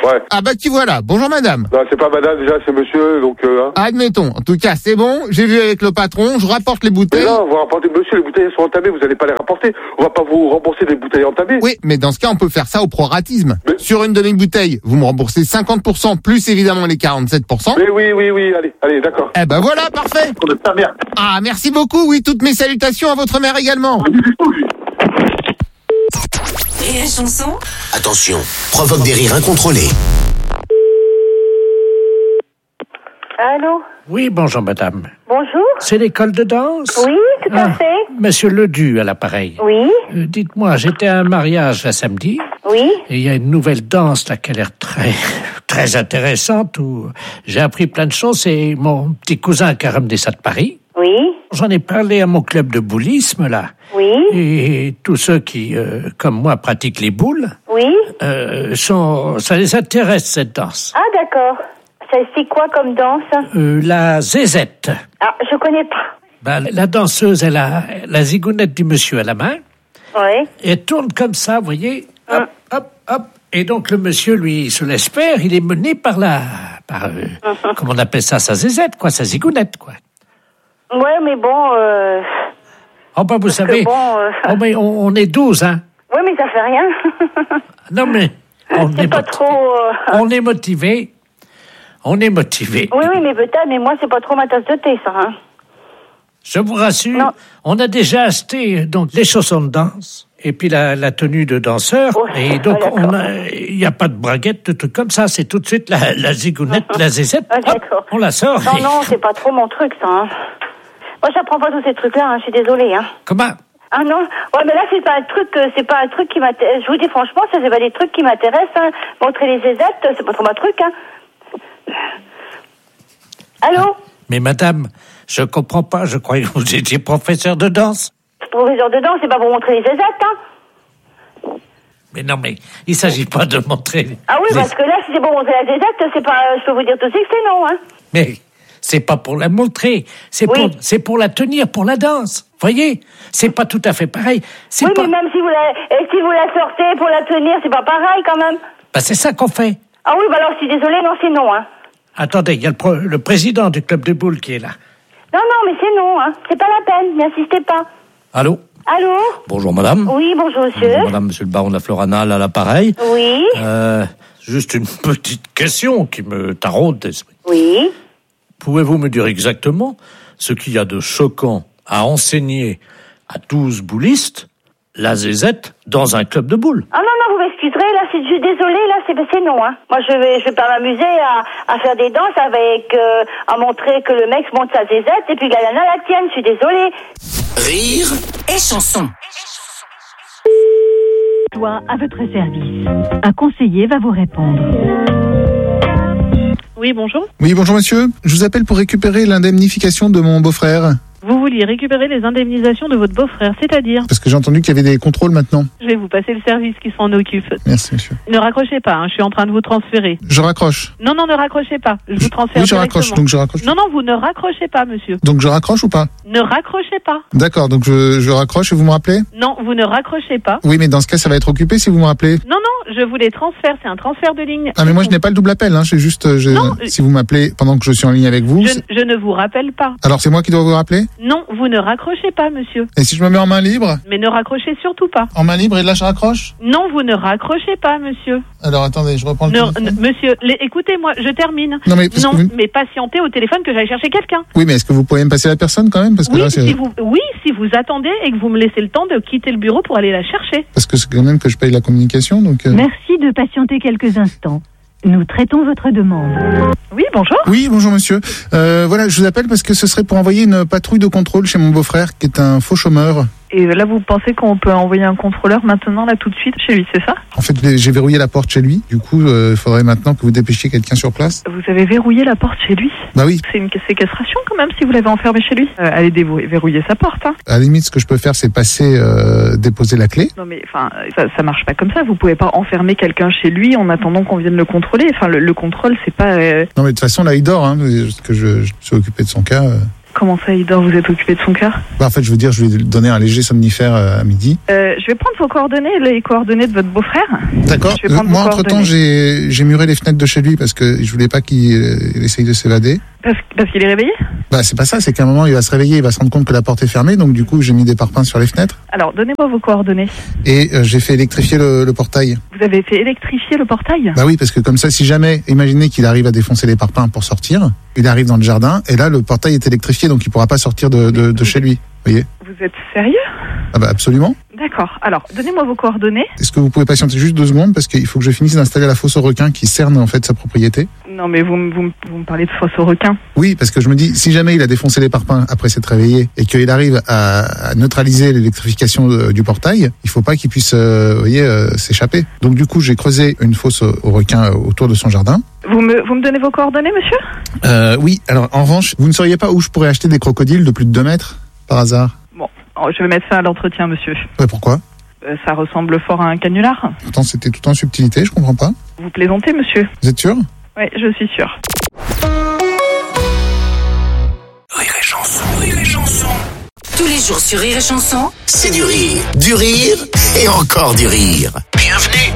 Ouais. Ah bah qui voilà. Bonjour madame. Non, c'est pas madame, déjà, c'est monsieur, donc... Admettons. En tout cas, c'est bon. J'ai vu avec le patron. Je rapporte les bouteilles. Mais non, vous rapportez, monsieur, les bouteilles sont entamées, vous allez pas les rapporter. On va pas vous rembourser des bouteilles entamées. Oui, mais dans ce cas, on peut faire ça au proratisme. Sur une demi-bouteille, vous me remboursez 50%, plus évidemment les 47%. Mais oui, allez, d'accord. Eh ben voilà, parfait. Ah, merci beaucoup, oui, toutes mes salutations à votre mère également. Et la chanson. Attention, provoque des rires incontrôlés. Allô? Oui, bonjour madame. Bonjour? C'est l'école de danse? Oui, tout à fait. Monsieur Ledu à l'appareil. Oui. Dites-moi, j'étais à un mariage là samedi. Oui. Et il y a une nouvelle danse là qui a l'air très intéressante où j'ai appris plein de choses. C'est mon petit cousin qui a ramené ça de Paris. Oui. J'en ai parlé à mon club de boulisme là. Oui. Et tous ceux qui, comme moi, pratiquent les boules. Oui. Ça les intéresse cette danse. Ah, d'accord. C'est quoi comme danse? La zézette. Ah, je connais pas. Ben, la danseuse, elle a la zigounette du monsieur à la main. Oui. Et elle tourne comme ça, vous voyez. Hop, hop, hop. Et donc le monsieur, lui, se laisse faire. Il est mené par comment on appelle ça, sa zézette, quoi, sa zigounette, quoi. Ouais, mais bon... Oh, ben, vous savez, oh, mais on est 12, hein. Oui, mais ça fait rien. Non, mais... C'est pas trop... On est motivé. On est motivé. Oui, mais peut-être, mais moi, c'est pas trop ma tasse de thé, ça, hein. Je vous rassure, on a déjà acheté donc les chaussons de danse et puis la tenue de danseur. Oh, et donc, il n'y a pas de braguette, de trucs comme ça. C'est tout de suite la zigounette, la zézette. Hop, on la sort. Non, c'est pas trop mon truc, ça, hein. Moi, j'apprends pas tous ces trucs-là, hein. Je suis désolée, hein. Comment? Ah non, ouais, mais là c'est pas un truc qui m'intéresse. Je vous dis franchement, ça c'est pas des trucs qui m'intéressent. Hein. Montrer les zézettes, c'est pas trop ma truc. Hein. Allô? Mais madame, je comprends pas. Je croyais que vous étiez professeur de danse. Professeur de danse, c'est pas pour montrer les zézettes, hein. Mais non, mais il s'agit pas de montrer. Ah oui, parce que là, si c'est pour montrer la zézette, c'est pas. Je peux vous dire tout de suite que c'est non, hein. Mais c'est pas pour la montrer, c'est pour la tenir, pour la danse. Voyez, c'est pas tout à fait pareil. Oui, mais même si vous la sortez pour la tenir, c'est pas pareil quand même. Bah c'est ça qu'on fait. Ah oui, bah alors je suis désolée, non, c'est non, hein. Attendez, il y a le président du club de boules qui est là. Non, mais c'est non, hein. C'est pas la peine, n'insistez pas. Allô? Allô? Bonjour madame. Oui, bonjour monsieur. Bonjour madame, monsieur le baron de la Floranale à l'appareil. Oui. Juste une petite question qui me taraude d'esprit. Oui. Pouvez-vous me dire exactement ce qu'il y a de choquant à enseigner à 12 boulistes la zézette dans un club de boules? Ah non, vous m'excuserez, là, je suis désolée, là, c'est non, hein. Moi, je vais pas m'amuser à faire des danses avec, à montrer que le mec monte sa zézette et puis la nana la tienne, je suis désolée. Rire et chanson. Toi, à votre service. Un conseiller va vous répondre. Oui, bonjour. Oui, bonjour monsieur. Je vous appelle pour récupérer l'indemnification de mon beau-frère. Vous vouliez récupérer les indemnisations de votre beau-frère, c'est-à-dire? Parce que j'ai entendu qu'il y avait des contrôles maintenant. Je vais vous passer le service qui s'en occupe. Merci monsieur. Ne raccrochez pas, hein, je suis en train de vous transférer. Je raccroche. Non, ne raccrochez pas. Je vous transfère Oui, je raccroche, donc je raccroche. Non, vous ne raccrochez pas, monsieur. Donc je raccroche ou pas? Ne raccrochez pas. D'accord, donc je raccroche et vous me rappelez? Non, vous ne raccrochez pas. Oui, mais dans ce cas, ça va être occupé si vous me rappelez. Non, je vous les transfère, c'est un transfert de ligne. Ah, mais moi je n'ai pas le double appel, hein, c'est juste, si vous m'appelez pendant que je suis en ligne avec vous... Je ne vous rappelle pas. Alors c'est moi qui dois vous rappeler? Non, vous ne raccrochez pas, monsieur. Et si je me mets en main libre? Mais ne raccrochez surtout pas. En main libre et là je raccroche? Non, vous ne raccrochez pas, monsieur. Alors attendez, je reprends le téléphone. Monsieur, écoutez-moi, je termine. Non, mais patientez au téléphone que j'aille chercher quelqu'un. Oui, mais est-ce que vous pourriez me passer la personne quand même? Parce que oui, là, si vous attendez et que vous me laissez le temps de quitter le bureau pour aller la chercher. Parce que c'est quand même que je paye la communication, donc... Merci de patienter quelques instants. Nous traitons votre demande. Oui, bonjour. Oui, bonjour monsieur. Voilà, je vous appelle parce que ce serait pour envoyer une patrouille de contrôle chez mon beau-frère qui est un faux chômeur. Et là, vous pensez qu'on peut envoyer un contrôleur maintenant, là, tout de suite, chez lui, c'est ça? En fait, j'ai verrouillé la porte chez lui. Du coup, il faudrait maintenant que vous dépêchiez quelqu'un sur place. Vous avez verrouillé la porte chez lui? Bah oui. C'est une séquestration quand même si vous l'avez enfermé chez lui. Allez verrouiller sa porte, hein. À la limite, ce que je peux faire, c'est passer, déposer la clé. Non mais, enfin, ça marche pas comme ça. Vous pouvez pas enfermer quelqu'un chez lui en attendant qu'on vienne le contrôler. Enfin, le contrôle, c'est pas... Non mais de toute façon, là, il dort, hein, parce que je suis occupé de son cas. Comment ça, il dort? Vous êtes occupé de son cœur? Bah, en fait, je veux dire, je lui ai donné un léger somnifère à midi. Je vais prendre vos coordonnées, les coordonnées de votre beau-frère. D'accord. Moi, entre-temps, j'ai muré les fenêtres de chez lui parce que je voulais pas qu'il essaye de s'évader. Parce qu'il est réveillé? Bah, c'est pas ça, c'est qu'à un moment, il va se réveiller, il va se rendre compte que la porte est fermée, donc du coup, j'ai mis des parpaings sur les fenêtres. Alors, donnez-moi vos coordonnées. Et j'ai fait électrifier le portail. Vous avez fait électrifier le portail? Bah oui, parce que comme ça, si jamais, imaginez qu'il arrive à défoncer les parpaings pour sortir, il arrive dans le jardin, et là, le portail est électrifié, donc il pourra pas sortir de chez lui. Vous voyez? Vous êtes sérieux? Ah bah absolument. D'accord. Alors, donnez-moi vos coordonnées. Est-ce que vous pouvez patienter juste 2 secondes parce qu'il faut que je finisse d'installer la fosse aux requins qui cerne en fait sa propriété? Non, mais vous me parlez de fosse aux requins. Oui, parce que je me dis, si jamais il a défoncé les parpaings après s'être réveillé et qu'il arrive à neutraliser l'électrification du portail, il faut pas qu'il puisse, s'échapper. Donc du coup, j'ai creusé une fosse aux requins autour de son jardin. Vous me donnez vos coordonnées, monsieur? Oui. Alors, en revanche, vous ne sauriez pas où je pourrais acheter des crocodiles de plus de 2 mètres, par hasard? Bon, je vais mettre ça à l'entretien, monsieur. Ouais, pourquoi? Ça ressemble fort à un canular. Pourtant, c'était tout en subtilité, je comprends pas. Vous plaisantez, monsieur? Vous êtes sûr? Oui, je suis sûr. Rire et chanson, rire et chanson. Tous les jours sur Rire et Chanson, C'est du rire et encore du rire. Bienvenue.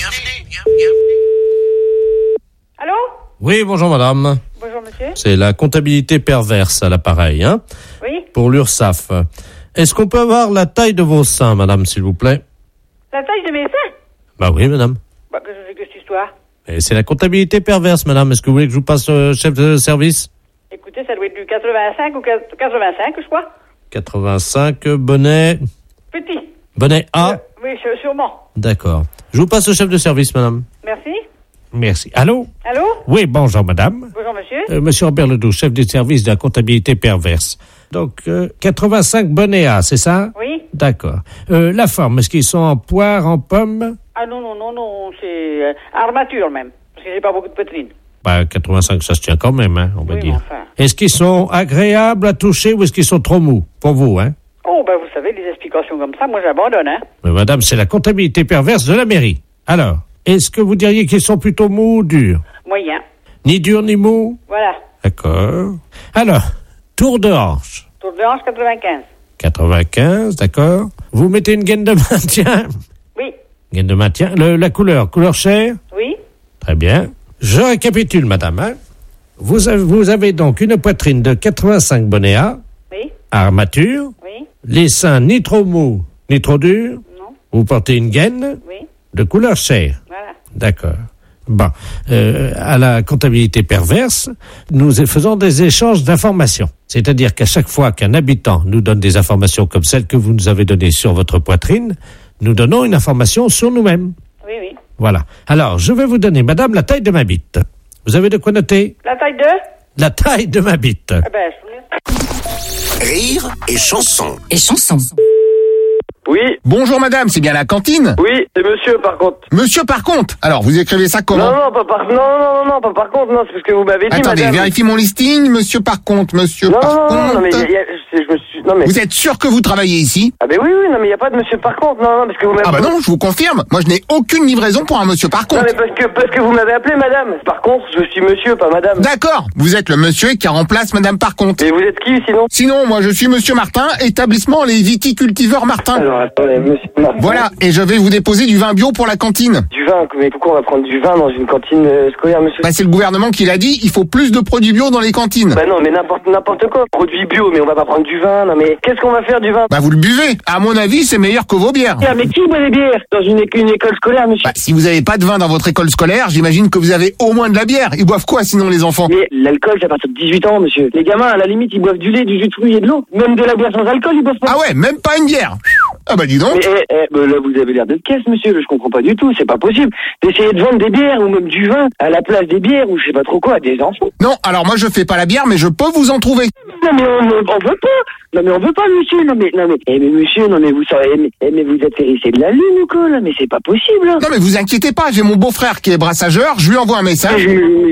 Allô? Oui, bonjour madame. Bonjour monsieur. C'est la comptabilité perverse à l'appareil, hein? Oui. Pour l'URSSAF. Est-ce qu'on peut avoir la taille de vos seins, madame, s'il vous plaît? La taille de mes seins? Bah oui, madame. Bah, qu'est-ce que c'est que cette histoire? Et c'est la comptabilité perverse, madame. Est-ce que vous voulez que je vous passe chef de service? Écoutez, ça doit être du 85 ou 85, je crois. 85, bonnet... Petit. Bonnet A? Oui, sûrement. D'accord. Je vous passe au chef de service, madame. Merci. Merci. Allô? Allô? Oui, bonjour, madame. Bonjour monsieur. Monsieur Robert Ledoux, chef du service de la comptabilité perverse. Donc, 85 bonnets A, c'est ça? Oui. D'accord. La forme, est-ce qu'ils sont en poire, en pomme? Ah non, c'est armature même. Parce que j'ai pas beaucoup de poitrine. Bah, 85, ça se tient quand même, hein, on va Oui, dire. mais enfin. Est-ce qu'ils sont agréables à toucher ou est-ce qu'ils sont trop mous? Pour vous, hein? Oh, ben vous savez, les explications comme ça, moi j'abandonne, hein. Mais madame, c'est la comptabilité perverse de la mairie. Alors, est-ce que vous diriez qu'ils sont plutôt mous ou durs? Moyen. Ni durs ni mous? Voilà. D'accord. Alors, tour de hanche. Tour de hanche 95. 95, d'accord. Vous mettez une gaine de maintien? Oui. Gaine de maintien. La couleur chair? Oui. Très bien. Je récapitule, madame. Hein. Vous avez donc une poitrine de 85 bonnets A. Oui. Armature. Oui. Les seins ni trop mous, ni trop durs. Non. Vous portez une gaine. Oui. De couleur chair. Voilà. D'accord. Bon. À la comptabilité perverse, nous faisons des échanges d'informations. C'est-à-dire qu'à chaque fois qu'un habitant nous donne des informations comme celles que vous nous avez données sur votre poitrine, nous donnons une information sur nous-mêmes. Oui, oui. Voilà. Alors, je vais vous donner, madame, la taille de ma bite. Vous avez de quoi noter? La taille de? La taille de ma bite. Ah ben, je... Rire et chanson. et chanson. Oui. Bonjour madame, c'est bien la cantine? Oui, c'est monsieur par contre. Monsieur par contre. Alors, vous écrivez ça comment? Non, pas par contre, non, c'est parce que vous m'avez dit, Attendez, madame. vérifie mon listing, monsieur par contre, monsieur Non, par non, contre. non, mais je me suis... Non, mais... Vous êtes sûr que vous travaillez ici? Ah ben oui, non, mais il n'y a pas de monsieur par contre, non, parce que vous m'avez... Ah bah non, je vous confirme. Moi, je n'ai aucune livraison pour un monsieur par contre. Non, mais parce que vous m'avez appelé madame. Par contre, je suis monsieur, pas madame. D'accord, vous êtes le monsieur qui remplace madame par contre. Et vous êtes qui, sinon? Sinon, moi, je suis monsieur Martin, établissement Les Viticultiveurs Martin. Alors, attendez, monsieur Martin. Voilà, et je vais vous déposer du vin bio pour la cantine. Du vin, mais pourquoi on va prendre du vin dans une cantine scolaire, monsieur? Bah, c'est le gouvernement qui l'a dit, il faut plus de produits bio dans les cantines. Bah non, mais n'importe quoi. Produit bio, mais on va pas prendre du vin, non mais qu'est-ce qu'on va faire du vin? Bah, vous le buvez. À mon avis, c'est meilleur que vos bières. Ah, mais qui boit les bières dans une école scolaire, monsieur? Bah, si vous avez pas de vin dans votre école scolaire, j'imagine que vous avez au moins de la bière. Ils boivent quoi sinon les enfants? Mais l'alcool, c'est à partir de 18 ans, monsieur. Les gamins, à la limite, ils boivent du lait, du jus de fruits et de l'eau. Même de la bière sans alcool, ils boivent pas. Ah ouais, même pas une bière. Ah bah dis donc. Mais là, vous avez l'air d'être caisse, monsieur. Je comprends pas du tout. C'est pas possible d'essayer de vendre des bières ou même du vin à la place des bières ou je sais pas trop quoi à des enfants. Non, alors moi je fais pas la bière, mais je peux vous en trouver. Non mais on veut pas. Non mais on veut pas, monsieur. Non mais monsieur, non mais vous savez, mais vous êtes hérissé de la lune ou quoi là? Mais c'est pas possible. Là. Non mais vous inquiétez pas, j'ai mon beau-frère qui est brassageur, je lui envoie un message.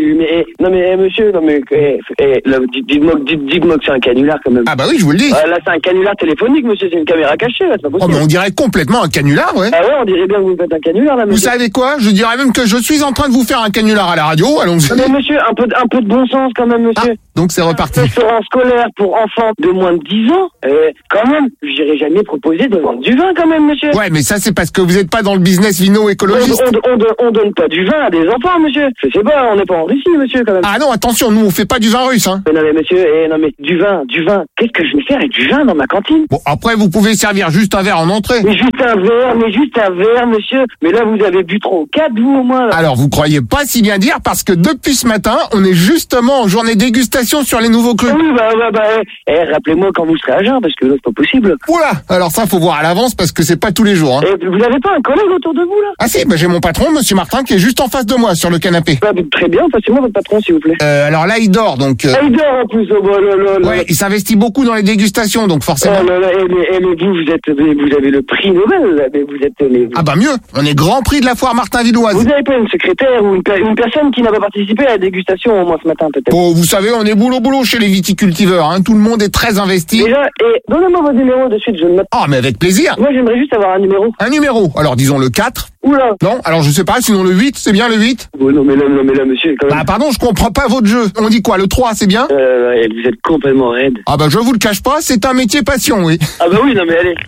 Monsieur, là, dites-moi que c'est un canular quand même. Ah bah oui, je vous le dis. Là c'est un canular téléphonique, monsieur, c'est une caméra cachée là, c'est pas possible. Oh mais on dirait complètement un canular, ouais. Ah ouais, on dirait bien que vous faites un canular là, monsieur. Vous savez quoi? Je dirais même que je suis en train de vous faire un canular à la radio, allons-y. Mais monsieur, un peu de bon sens quand même, monsieur. donc c'est reparti. Restaurant scolaire pour enfants de moins de 10 ans, quand même, j'irai jamais proposer de vendre du vin quand même, monsieur. Ouais, mais ça c'est parce que vous n'êtes pas dans le business vino-écologiste. On donne pas du vin à des enfants, monsieur. Je sais pas, on n'est pas en Russie, monsieur, quand même. Ah non, attention, nous on fait pas du vin russe, hein. Mais non mais monsieur, non mais du vin, qu'est-ce que je vais faire avec du vin dans ma cantine? Bon, après vous pouvez servir juste un verre en entrée. Mais juste un verre, monsieur. Mais là vous avez bu 3 ou 4, vous au moins là. Alors vous croyez pas si bien dire, parce que depuis ce matin, on est justement en journée dégustation sur les nouveaux crus. Oui, rappelez-moi quand vous serez à jeun, parce que là c'est pas possible. Oula, alors ça faut voir à l'avance parce que c'est pas tous les jours, hein. Et vous n'avez pas un collègue autour de vous là? Ah si, j'ai mon patron, monsieur Martin, qui est juste en face de moi sur le canapé. Très bien, passez-moi votre patron s'il vous plaît. Alors là il dort donc. Ah, il dort en plus, Ouais, il s'investit beaucoup dans les dégustations, donc forcément. Oh là là, mais vous avez le prix Nobel, là, mais vous êtes Ah bah mieux, on est grand prix de la foire Martin-Villoise. Vous n'avez pas une secrétaire ou une personne qui n'a pas participé à la dégustation au moins ce matin peut-être? Oh, vous savez, on est boulot chez les viticultiveurs, hein. Tout le monde est très investi. Déjà, donnez-moi votre numéro de suite, je le note. Ah, mais avec plaisir. Moi, j'aimerais juste avoir un numéro. Un numéro. Alors, disons le 4. Oula. Non, alors je sais pas, sinon le 8, c'est bien le 8? Oh, non, mais là, monsieur, quand même. Bah, pardon, je comprends pas votre jeu. On dit quoi, le 3, c'est bien? Vous êtes complètement raide. Ah bah, je vous le cache pas, c'est un métier passion, oui. Ah bah oui, non mais allez.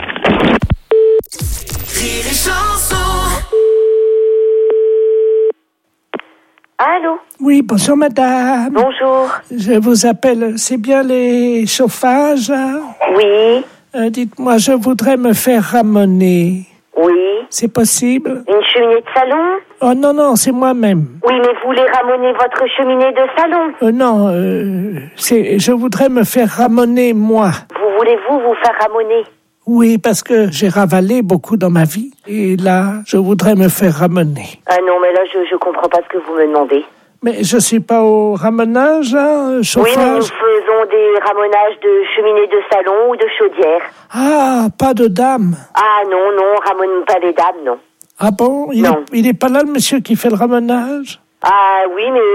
Allô? Oui, bonjour madame. Bonjour. Je vous appelle, c'est bien les chauffages? Oui. Dites-moi, je voudrais me faire ramener. Oui. C'est possible? Une cheminée de salon? Oh non, c'est moi-même. Oui, mais vous voulez ramener votre cheminée de salon? Non, je voudrais me faire ramener moi. Voulez-vous vous faire ramener? Oui, parce que j'ai ravalé beaucoup dans ma vie. Et là, je voudrais me faire ramener. Ah non, mais là, je comprends pas ce que vous me demandez. Mais je suis pas au ramenage, hein, chauffage? Oui, mais nous faisons des ramonages de cheminée de salon ou de chaudière. Ah, pas de dame? Ah non, ramène pas les dames, non. Ah bon? Il est pas là, le monsieur qui fait le ramenage? Ah oui, mais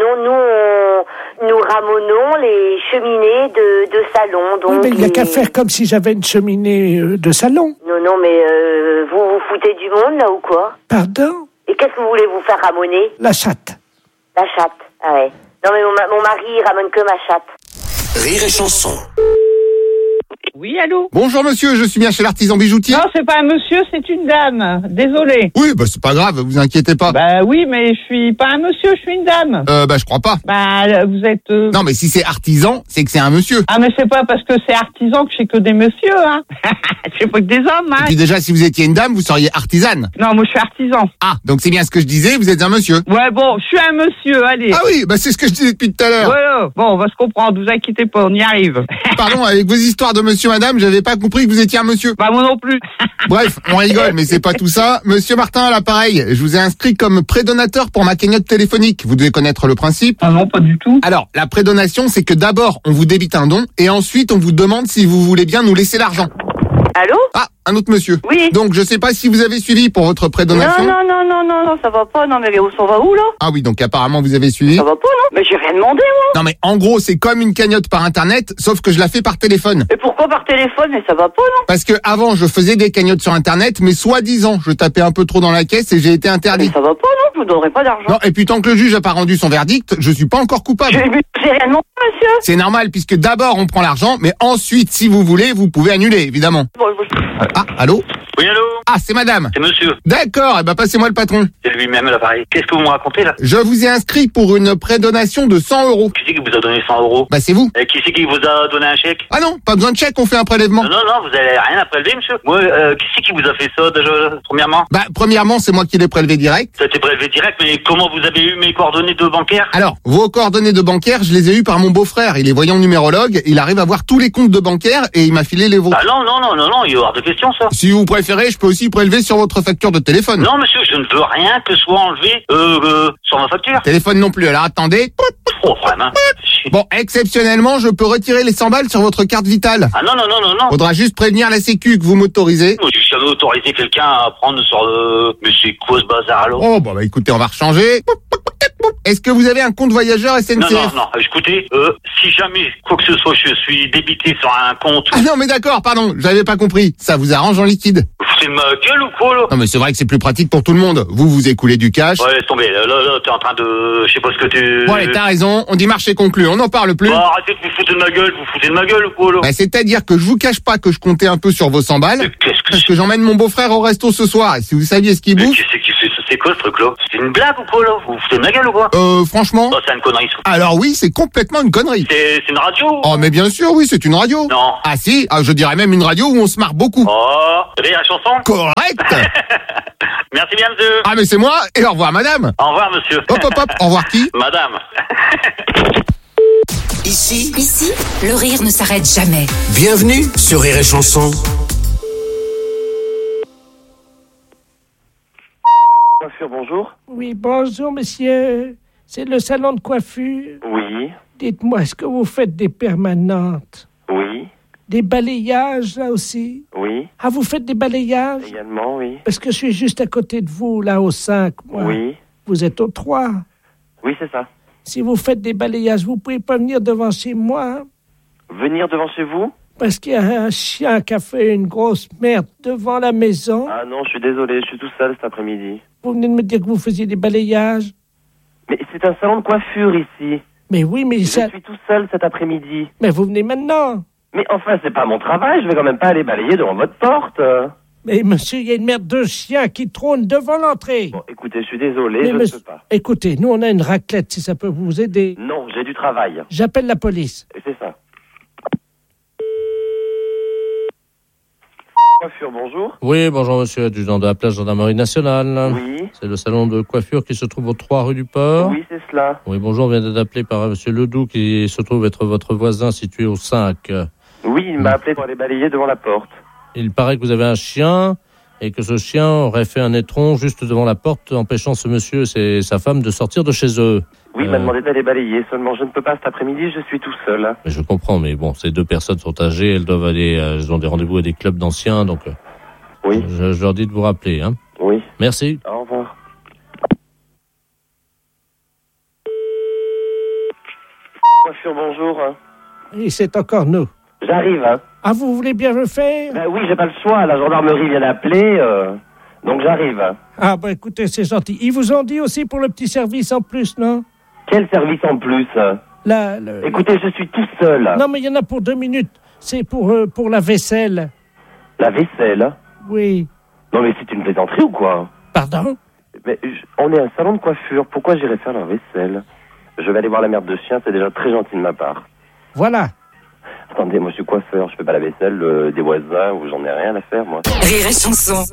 nous ramenons les cheminées de salon. Donc oui, mais il n'y a qu'à faire comme si j'avais une cheminée de salon. Non, mais vous vous foutez du monde, là, ou quoi? Pardon? Et qu'est-ce que vous voulez vous faire ramener? La chatte. La chatte, ah ouais. Non, mais mon mari, il ramène que ma chatte. Rire et chanson. Oui, allô? Bonjour monsieur, je suis bien chez l'artisan bijoutier. Non, c'est pas un monsieur, c'est une dame. Désolé. Oui, bah c'est pas grave, vous inquiétez pas. Bah oui, mais je suis pas un monsieur, je suis une dame. Je crois pas. Bah, vous êtes... Non, mais si c'est artisan, c'est que c'est un monsieur. Ah, mais c'est pas parce que c'est artisan que je sais que des messieurs, hein. Je sais pas que des hommes, hein. Et puis déjà, si vous étiez une dame, vous seriez artisane. Non, moi je suis artisan. Ah, donc c'est bien ce que je disais, vous êtes un monsieur. Ouais, bon, je suis un monsieur, allez. Ah oui, bah c'est ce que je disais depuis tout à l'heure. Voilà, bon, on va se comprendre, vous inquiétez pas, on y arrive. Pardon, avec vos histoires de monsieur, madame, j'avais pas compris que vous étiez un monsieur. Bah moi non plus. Bref, on rigole, mais c'est pas tout ça. Monsieur Martin, à l'appareil, je vous ai inscrit comme prédonateur pour ma cagnotte téléphonique. Vous devez connaître le principe. Ah non, pas du tout. Alors, la prédonation, c'est que d'abord, on vous débite un don, et ensuite, on vous demande si vous voulez bien nous laisser l'argent. Allô? Ah, un autre monsieur. Oui. Donc, je sais pas si vous avez suivi pour votre prédonation. Non, ça va pas. Non, mais on va où, là? Ah oui, donc apparemment, vous avez suivi. Ça va pas, non? Mais j'ai rien demandé, moi. Non, mais en gros, c'est comme une cagnotte par Internet, sauf que je la fais par téléphone. Et pourquoi par téléphone? Mais ça va pas, non? Parce que avant, je faisais des cagnottes sur Internet, mais soi-disant, je tapais un peu trop dans la caisse et j'ai été interdit. Mais ça va pas, non? Je vous donnerai pas d'argent. Non, et puis tant que le juge a pas rendu son verdict, je suis pas encore coupable. J'ai rien demandé, monsieur. C'est normal, puisque d'abord, on prend l'argent, mais ensuite, si vous voulez, vous pouvez annuler, évidemment. Ah, allô? Oui, allô? Ah, c'est madame. C'est monsieur. D'accord, passez-moi le patron. C'est lui-même, l'appareil. Qu'est-ce que vous me racontez, là? Je vous ai inscrit pour une prédonation de 100 €. Qui c'est qui vous a donné 100 €? Bah, c'est vous. Et qui c'est qui vous a donné un chèque? Ah non, pas besoin de chèque, on fait un prélèvement. Non, vous avez rien à prélever, monsieur. Moi, qui c'est qui vous a fait ça, déjà, premièrement? Bah, premièrement, c'est moi qui l'ai prélevé direct. Ça a été prélevé direct, mais comment vous avez eu mes coordonnées de bancaire? Alors, vos coordonnées de bancaire, je les ai eues par mon beau-frère. Il est voyant numérologue, il arrive à voir tous les comptes de bancaire et il m'a filé les vôtres. Ah non, il y a hors de question, ça. Si vous préférez, je peux aussi prélever sur votre facture de téléphone. Non, monsieur, je ne veux rien que soit enlevé sur ma facture. Téléphone non plus, alors attendez. Oh, vraiment. Bon, exceptionnellement, je peux retirer les 100 balles sur votre carte vitale. Ah non. Faudra juste prévenir la sécu que vous m'autorisez. Moi, j'ai jamais autorisé quelqu'un à prendre sur... Mais c'est quoi ce bazar, alors? Oh, bah écoutez, on va rechanger. Est-ce que vous avez un compte voyageur SNCF? Non, écoutez, si jamais, quoi que ce soit, je suis débité sur un compte... Ah non, mais d'accord, pardon, j'avais pas compris. Ça vous arrange en liquide? Vous foutez de ma gueule ou quoi, là? Non, mais c'est vrai que c'est plus pratique pour tout le monde. Vous écoulez du cash. Ouais, laisse tomber, là, t'es en train de... Je sais pas ce que tu... Ouais, t'as raison, on dit marché conclu, on n'en parle plus. Bah, arrêtez de vous foutre de ma gueule, vous foutez de ma gueule ou quoi, là? Bah, c'est-à-dire que je vous cache pas que je comptais un peu sur vos 100 balles, parce que j'emmène mon beau-frère au resto ce soir, et si vous saviez ce qu'il bouffe... C'est quoi ce truc-là? C'est une blague ou quoi, là? Vous foutez de ma gueule ou quoi? Franchement... Oh, c'est une connerie, ça. Alors oui, c'est complètement une connerie. C'est une radio? Oh, mais bien sûr, oui, c'est une radio. Non. Ah si, je dirais même une radio où on se marre beaucoup. Oh, Rire et Chanson? Correct. Merci bien, monsieur. Ah, mais c'est moi, et au revoir, madame. Au revoir, monsieur. Hop, au revoir qui? Madame. Ici, le rire ne s'arrête jamais. Bienvenue sur Rire et Chanson. Coiffure, bonjour. Oui, bonjour, monsieur. C'est le salon de coiffure. Oui. Dites-moi, est-ce que vous faites des permanentes? Oui. Des balayages, là aussi? Oui. Ah, vous faites des balayages? Également, oui. Parce que je suis juste à côté de vous, là, au 5, moi. Oui. Vous êtes au 3. Oui, c'est ça. Si vous faites des balayages, vous pouvez pas venir devant chez moi, hein? Venir devant chez vous? Parce qu'il y a un chien qui a fait une grosse merde devant la maison. Ah non, je suis désolé, je suis tout seul cet après-midi. Vous venez de me dire que vous faisiez des balayages. Mais c'est un salon de coiffure ici. Mais oui, mais je ça... suis tout seul cet après-midi. Mais vous venez maintenant. Mais enfin, c'est pas mon travail, je vais quand même pas aller balayer devant votre porte. Mais monsieur, il y a une merde de chien qui trône devant l'entrée. Bon, écoutez, je suis désolé, mais je ne peux pas. Écoutez, nous on a une raclette, si ça peut vous aider. Non, j'ai du travail. J'appelle la police. C'est ça. Coiffure, bonjour. Oui, bonjour monsieur, adjudant de la place gendarmerie nationale. Oui. C'est le salon de coiffure qui se trouve au 3 rue du Port. Oui, c'est cela. Oui, bonjour, on vient d'être appelé par monsieur Ledoux qui se trouve être votre voisin situé au 5. Oui, il m'a appelé pour aller balayer devant la porte. Il paraît que vous avez un chien et que ce chien aurait fait un étron juste devant la porte, empêchant ce monsieur et sa femme de sortir de chez eux. Oui, il m'a demandé d'aller balayer, seulement je ne peux pas cet après-midi, je suis tout seul. Mais je comprends, mais bon, ces deux personnes sont âgées, elles doivent aller, elles ont des rendez-vous à des clubs d'anciens, donc oui. Je leur dis de vous rappeler. Hein. Oui. Merci. Au revoir. Coiffure, bonjour. Oui, c'est encore nous. J'arrive, hein. Ah, vous voulez bien le faire? Ben oui, j'ai pas le choix, la gendarmerie vient d'appeler, donc j'arrive. Ah, bah écoutez, c'est gentil. Ils vous ont dit aussi pour le petit service en plus, non? Quel service en plus? Écoutez, je suis tout seul. Non, mais il y en a pour 2 minutes. C'est pour la vaisselle. La vaisselle? Oui. Non, mais c'est une plaisanterie ou quoi? Pardon? Mais on est un salon de coiffure, pourquoi j'irais faire la vaisselle? Je vais aller voir la merde de chien, c'est déjà très gentil de ma part. Voilà. Attendez, moi je suis coiffeur, je fais pas la vaisselle des voisins ou j'en ai rien à faire, moi. Rire et Chanson.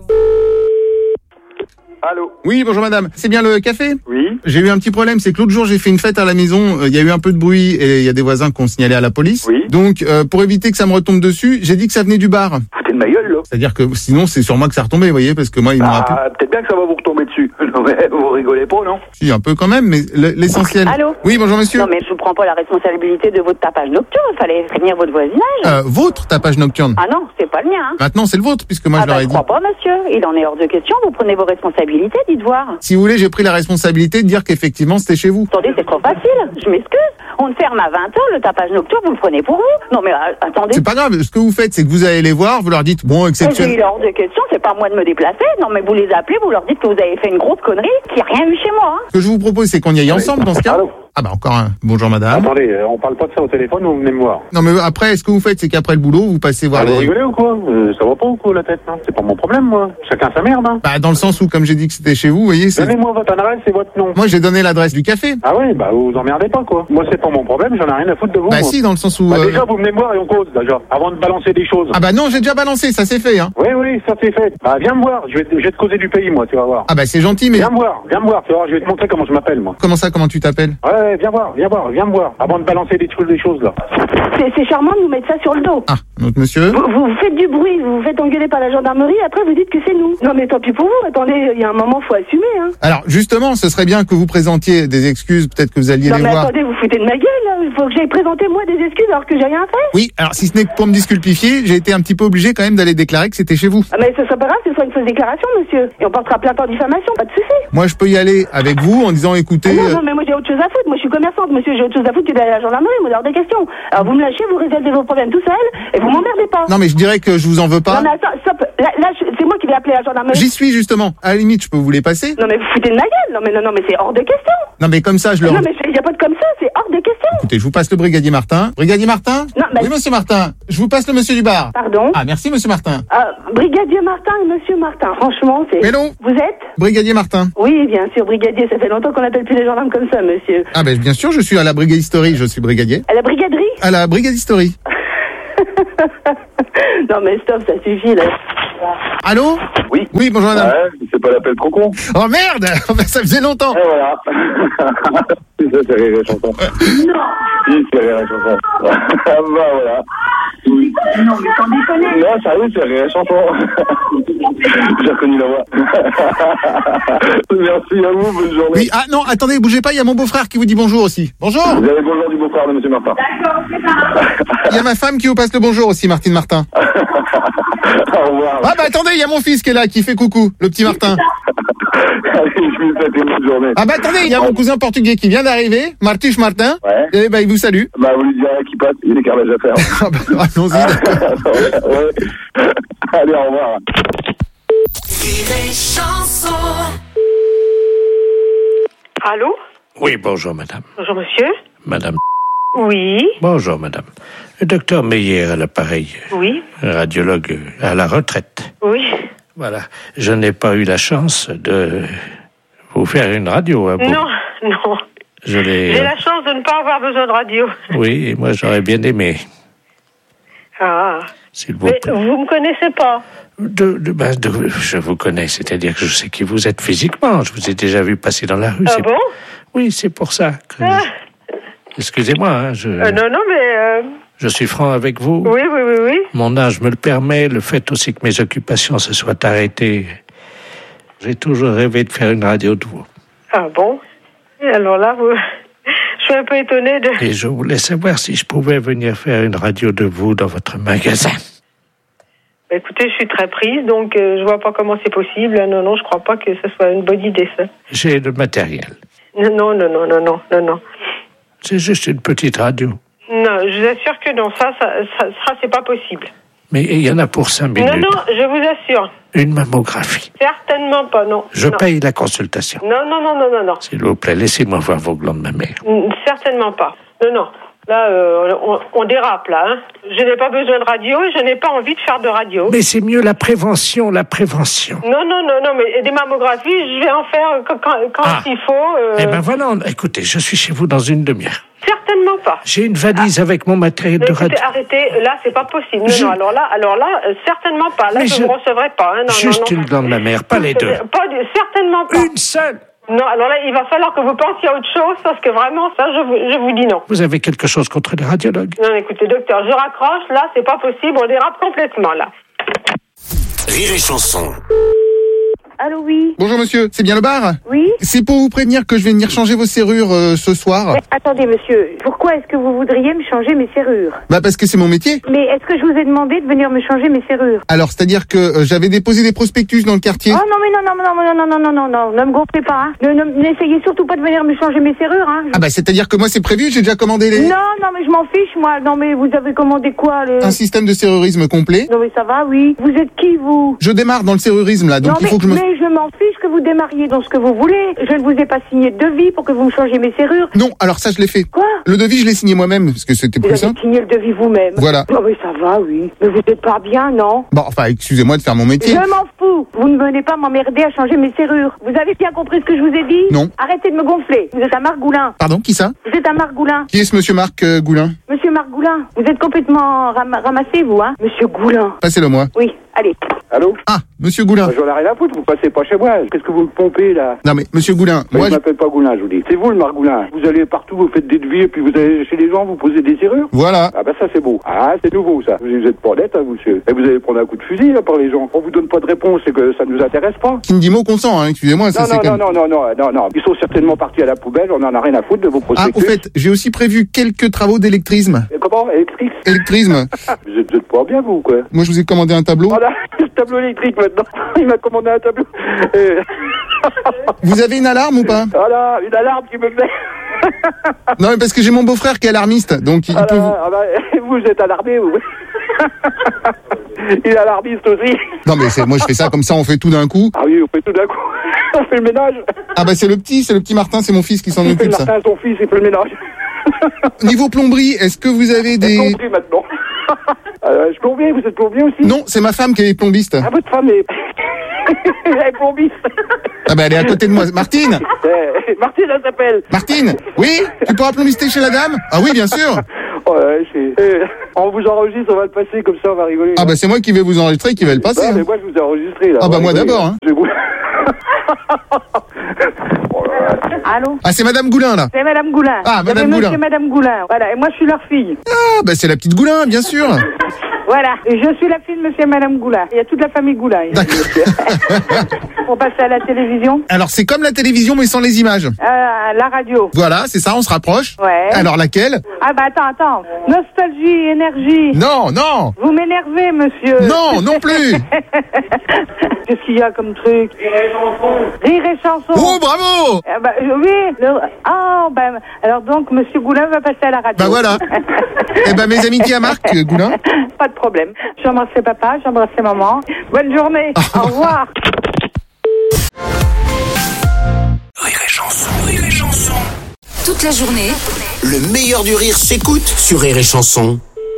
Allô? Oui, bonjour madame. C'est bien le café? Oui. J'ai eu un petit problème, c'est que l'autre jour j'ai fait une fête à la maison, il y a eu un peu de bruit et il y a des voisins qui ont signalé à la police. Oui. Donc, pour éviter que ça me retombe dessus, j'ai dit que ça venait du bar. Foutez de ma gueule, là. C'est-à-dire que sinon c'est sur moi que ça retombait, vous voyez, parce que moi ils m'ont appelé. Peut-être bien que ça va vous retomber dessus. Non mais vous rigolez pas, non? Si, un peu quand même, mais l'essentiel. Allô? Oui, bonjour monsieur. Non mais je prends pas la responsabilité de votre tapage nocturne, il fallait prévenir votre voisinage. Votre tapage nocturne? Ah non, c'est pas le mien. Hein. Maintenant c'est le vôtre, puisque moi je leur ai je dit. crois pas monsieur, il en est hors de question, vous prenez vos responsabilités, dites voir. Si vous voulez, j'ai pris la responsabilité de dire qu'effectivement c'était chez vous. Attendez, c'est trop facile, je m'excuse. On ferme à 20h, le tapage nocturne, vous le prenez pour vous. Non mais attendez. C'est pas grave, ce que vous faites, c'est que vous allez les voir, vous leur dites, bon, exceptionnel. Il est hors de question, c'est pas à moi de me déplacer. Non mais vous les appelez, vous leur dites que vous avez fait une grosse connerie, qu'il n'y a rien eu chez moi. Hein. Ce que je vous propose, c'est qu'on y aille ensemble dans ce cas. Allô? Ah bah encore un. Bonjour madame. Attendez, on parle pas de ça au téléphone, vous venez me voir. Non mais après, ce que vous faites, c'est qu'après le boulot, vous passez voir Vous rigolez ou quoi? Ça va pas ou quoi la tête, hein? C'est pas mon problème, moi. Chacun sa merde, hein. Bah dans le sens où, comme j'ai dit que c'était chez vous, vous voyez, c'est... Donnez-moi votre adresse et votre nom. Moi j'ai donné l'adresse du café. Ah ouais, bah vous emmerdez pas, quoi. Moi c'est pas mon problème, j'en ai rien à foutre de vous. Bah moi. si, dans le sens où... Bah déjà, vous venez me voir et on cause, déjà, avant de balancer des choses. Ah bah non, j'ai déjà balancé, ça c'est fait, hein. Oui, ça c'est fait. Bah viens me voir, je vais te causer du pays, moi, tu vas voir. Ah bah c'est gentil, mais... Viens me voir, tu vas voir, je vais te montrer comment je m'appelle, moi. Comment ça, comment tu t'appelles? Ouais, Ouais, viens me voir, avant de balancer des choses là. C'est charmant de nous mettre ça sur le dos. Ah, notre monsieur. Vous faites du bruit, vous vous faites engueuler par la gendarmerie, après vous dites que c'est nous. Non mais tant pis pour vous, attendez, il y a un moment, faut assumer, hein. Alors, justement, ce serait bien que vous présentiez des excuses, peut-être que vous alliez Non les mais voir. attendez, vous foutez de ma gueule, là. Il faut que j'aille présenter moi des excuses alors que j'ai rien fait. Oui, alors si ce n'est que pour me disculpifier, j'ai été un petit peu obligé quand même d'aller déclarer que c'était chez vous. Ah mais ce sera pas grave, ce soit une fausse déclaration, monsieur. Et on portera plainte en diffamation, pas de souci. Moi, je peux y aller avec vous en disant, écoutez... Non, mais moi j'ai autre chose à foutre. Moi je suis commerçante, monsieur, j'ai autre chose à foutre que d'aller à la gendarmerie, moi, hors de question. Alors vous me lâchez, vous résolvez vos problèmes tout seul, et vous m'emmerdez pas. Non, mais je dirais que je vous en veux pas. Non mais attends, stop. Là c'est moi qui vais appeler la gendarmerie. J'y suis justement. À la limite, je peux vous les passer. Non mais vous foutez de ma gueule. Non mais c'est hors de question. Non, mais comme ça, je leur... Non mais il y a pas de comme ça, c'est hors de question. Écoutez, je vous passe le brigadier Martin. Brigadier Martin? Non, mais... Oui, monsieur Martin. Je vous passe le monsieur du bar. Pardon? Ah, merci, monsieur Martin. Brigadier Martin et monsieur Martin, franchement, c'est... Mais non. Vous êtes? Brigadier Martin. Oui, bien sûr, brigadier, ça fait longtemps qu'on n'appelle plus les gendarmes comme ça, monsieur. Ah, ben, bien sûr, je suis à la brigadisterie, je suis brigadier. À la brigaderie? À la brigadisterie. Non, mais stop, ça suffit, là. Allô? Oui. Oui, bonjour madame. Ouais, c'est pas l'appel trop con. Oh merde! Ça faisait longtemps. Et voilà. C'est ça, c'est Rire et Chanson. Non. Si, c'est Rire et Chanson. Bah voilà. Oui. Non, mais sans déconner. Non, sérieux, c'est Rire et Chanson. J'ai reconnu la voix. Merci à vous, bonne journée. Oui, ah non, attendez, bougez pas, il y a mon beau-frère qui vous dit bonjour aussi. Bonjour! Vous avez le bonjour du beau-frère de monsieur Martin. D'accord, c'est ça. Il y a ma femme qui vous passe le bonjour aussi, Martine Martin. Au revoir. Ah bah attendez, il y a mon fils qui est là, qui fait coucou, le petit Martin. Allez, je vous souhaite une bonne journée. Ah bah attendez, il y a mon cousin portugais qui vient d'arriver, Martich Martin. Ouais. Et bah il vous salue. Bah vous lui direz qu'il passe, il y a des carrelages à faire. Ah bah allons-y, d'accord. Ouais. Allez, au revoir. Allô? Oui, bonjour madame. Bonjour monsieur. Madame. Oui. Bonjour madame. Le docteur Meyer à l'appareil. Oui. Radiologue à la retraite. Oui. Voilà. Je n'ai pas eu la chance de vous faire une radio. Hein, Non. J'ai la chance de ne pas avoir besoin de radio. Oui, et moi j'aurais bien aimé. Ah. S'il vous Mais plaît. vous me connaissez pas? Je vous connais, c'est-à-dire que je sais qui vous êtes physiquement. Je vous ai déjà vu passer dans la rue. Ah bon? Oui, c'est pour ça que... Excusez-moi, hein, Non, mais... je suis franc avec vous. Oui. Mon âge me le permet, le fait aussi que mes occupations se soient arrêtées. J'ai toujours rêvé de faire une radio de vous. Ah bon? Et alors là, je suis un peu étonnée de... Et je voulais savoir si je pouvais venir faire une radio de vous dans votre magasin. Écoutez, je suis très prise, donc je vois pas comment c'est possible. Non, je crois pas que ce soit une bonne idée, ça. J'ai le matériel. Non. C'est juste une petite radio. Non, je vous assure que non, ça c'est pas possible. Mais il y en a pour 5 minutes. Non, je vous assure. Une mammographie. Certainement pas, non. Je paye la consultation. Non. S'il vous plaît, laissez-moi voir vos glandes mammaires. Certainement pas. Non. Là, on dérape, là. Hein. Je n'ai pas besoin de radio et je n'ai pas envie de faire de radio. Mais c'est mieux la prévention. Non, mais des mammographies, je vais en faire quand il faut. Eh ben voilà, écoutez, je suis chez vous dans une demi-heure. Certainement pas. J'ai une valise avec mon matériel de radio. Arrêtez, là, c'est pas possible. Non, alors là, certainement pas. Là, je ne vous recevrai pas. Hein. Non, une glande mammaire, pas les deux. Certainement pas. Une seule. Non, alors là, il va falloir que vous pensiez à autre chose, parce que vraiment, ça, je vous dis non. Vous avez quelque chose contre les radiologues? Non, écoutez, docteur, je raccroche, là, c'est pas possible, on dérape complètement, là. Rire et Chanson. Allô, oui. Bonjour monsieur, c'est bien le bar? Oui. C'est pour vous prévenir que je vais venir changer vos serrures ce soir. Mais attendez monsieur, pourquoi est-ce que vous voudriez me changer mes serrures? Bah parce que c'est mon métier. Mais est-ce que je vous ai demandé de venir me changer mes serrures? Alors, c'est-à-dire que j'avais déposé des prospectus dans le quartier. Oh non, mais non, ne me gonflez pas, hein. N'essayez surtout pas de venir me changer mes serrures, hein. Ah bah c'est-à-dire que moi c'est prévu, j'ai déjà commandé les... Non, mais je m'en fiche, moi. Non, mais vous avez commandé quoi, Un système de serrurisme complet. Non, mais ça va, oui. Vous êtes qui, vous? Je démarre dans le serrurisme, là, donc non, il faut que je me... Mais je m'en fiche que vous démarriez dans ce que vous voulez. Je ne vous ai pas signé de devis pour que vous me changiez mes serrures. Non, alors ça, je l'ai fait. Quoi? Le devis, je l'ai signé moi-même, parce que c'était plus simple. Vous avez signé le devis vous-même? Voilà. Non, mais ça va, oui. Mais vous n'êtes pas bien, non? Bon, enfin, excusez-moi de faire mon métier. Je m'en fous. Vous ne venez pas m'emmerder à changer mes serrures. Vous avez bien compris ce que je vous ai dit? Non. Arrêtez de me gonfler. Vous êtes un Margoulin. Pardon, qui ça? Vous êtes un Margoulin. Qui est ce monsieur Marc Goulin? Monsieur Margoulin, vous êtes complètement ramassé, vous, hein? Monsieur Goulin. Passez-le moi. Oui. Allez. Allô? Ah, monsieur Goulin. J'en ai rien à foutre, vous passez pas chez moi. Qu'est-ce que vous me pompez, là? Non mais, monsieur Goulin, Moi, moi... je m'appelle pas Goulin, je vous dis. C'est vous, le Margoulin. Vous allez partout, vous faites des devis, et puis vous allez chez les gens, vous posez des serrures. Voilà. Ah bah ça, c'est beau. Ah, c'est nouveau, ça. Vous êtes pas honnête, hein, monsieur. Et vous allez prendre un coup de fusil, là, par les gens. On vous donne pas de réponse, c'est que ça nous intéresse pas. Qui me dit mot consent, hein, excusez-moi, ça c'est quand même... Non. Ils sont certainement partis à la poubelle, on en a rien à foutre de vos prospectus. Ah, au fait, j'ai aussi prévu quelques travaux d'électrisme. Et comment? Électrisme. Vous êtes pas bien, vous, quoi. Moi, je vous ai commandé un tableau. Voilà, le tableau électrique, maintenant. Il m'a commandé un tableau. Vous avez une alarme ou pas? Voilà, une alarme qui me fait... Non, mais parce que j'ai mon beau-frère qui est alarmiste, donc il peut... Vous êtes alarmé, vous. Il est alarmiste aussi. Non, mais moi, je fais ça comme ça, on fait tout d'un coup. Ah oui, on fait tout d'un coup. On fait le ménage. Ah bah, c'est le petit Martin, c'est mon fils qui s'en occupe, ça. Martin, son fils, il fait le ménage. Niveau plomberie, est-ce que vous avez des... Plomberie, maintenant. Je plombier, vous êtes plombier aussi? Non, c'est ma femme qui est plombiste. Ah, votre femme est... Elle est plombiste. Ah bah, elle est à côté de moi. Martine? Martine, elle s'appelle. Martine? Oui? Tu pourras plombister chez la dame? Ah oui, bien sûr. On vous enregistre, on va le passer, comme ça on va rigoler. Ah bah c'est moi qui vais vous enregistrer, qui vais le passer. Non, mais moi je vous ai enregistré là. Ah bah moi d'abord, hein. Allô? Ah, c'est Madame Goulin, là. C'est Madame Goulin. Ah, Madame Monsieur Goulin. et Madame Goulin. Voilà, et moi je suis leur fille. Ah, bah c'est la petite Goulin, bien sûr. Voilà, et je suis la fille de Monsieur et Madame Goulin. Il y a toute la famille Goulin. Pour passer à la télévision. Alors c'est comme la télévision mais sans les images. La radio. Voilà, c'est ça, on se rapproche. Ouais. Alors laquelle? Ah bah attends. Nostalgie, énergie. Non. Vous m'énervez, monsieur. Non plus. Qu'est-ce qu'il y a comme truc? Rire et chanson. Oh, bravo. Bah, oui. Alors donc, Monsieur Goulin va passer à la radio. Bah voilà. Eh ben mes amitiés à Marc Goulin. Pas de problème. J'embrasse papa, j'embrasse maman. Bonne journée. Au revoir. Rire et chanson. Toute la journée, Le meilleur du rire s'écoute sur Rire et Chanson.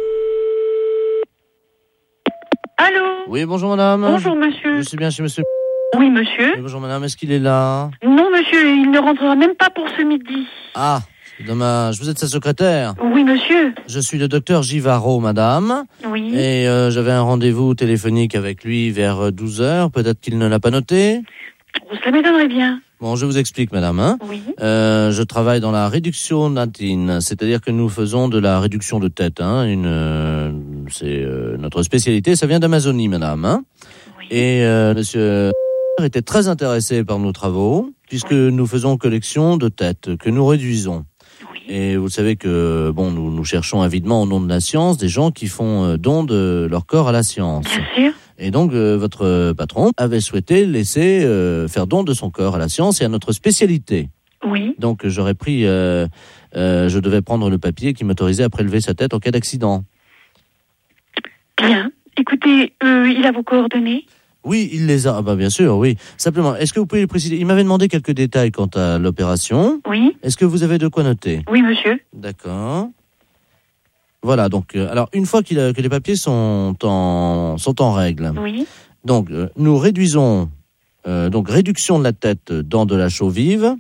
Allô? Oui, bonjour madame. Bonjour monsieur. Je suis bien chez monsieur. Oui monsieur. Oui, bonjour madame, est-ce qu'il est là? Non monsieur, il ne rentrera même pas pour ce midi. Ah, c'est dommage. Vous êtes sa secrétaire? Oui monsieur. Je suis le docteur Givaro, madame. Oui. Et j'avais un rendez-vous téléphonique avec lui vers 12h. Peut-être qu'il ne l'a pas noté. Ça m'étonnerait bien. Bon, je vous explique, madame. Hein. Oui. Je travaille dans la réduction natine, c'est-à-dire que nous faisons de la réduction de tête. Hein. C'est notre spécialité. Ça vient d'Amazonie, madame. Hein. Oui. Et monsieur était très intéressé par nos travaux, puisque nous faisons collection de têtes que nous réduisons. Oui. Et vous savez que nous cherchons avidement au nom de la science des gens qui font don de leur corps à la science. Bien sûr. Et donc, votre patron avait souhaité laisser faire don de son corps à la science et à notre spécialité. Oui. Donc, je devais prendre le papier qui m'autorisait à prélever sa tête en cas d'accident. Bien. Écoutez, il a vos coordonnées? Oui, il les a. Ah bah bien sûr, oui. Simplement, est-ce que vous pouvez le préciser? Il m'avait demandé quelques détails quant à l'opération. Oui. Est-ce que vous avez de quoi noter? Oui, monsieur. D'accord. Voilà, donc, alors, une fois que les papiers sont en règle, Oui. donc, nous réduisons, réduction de la tête dans de la chaux vive.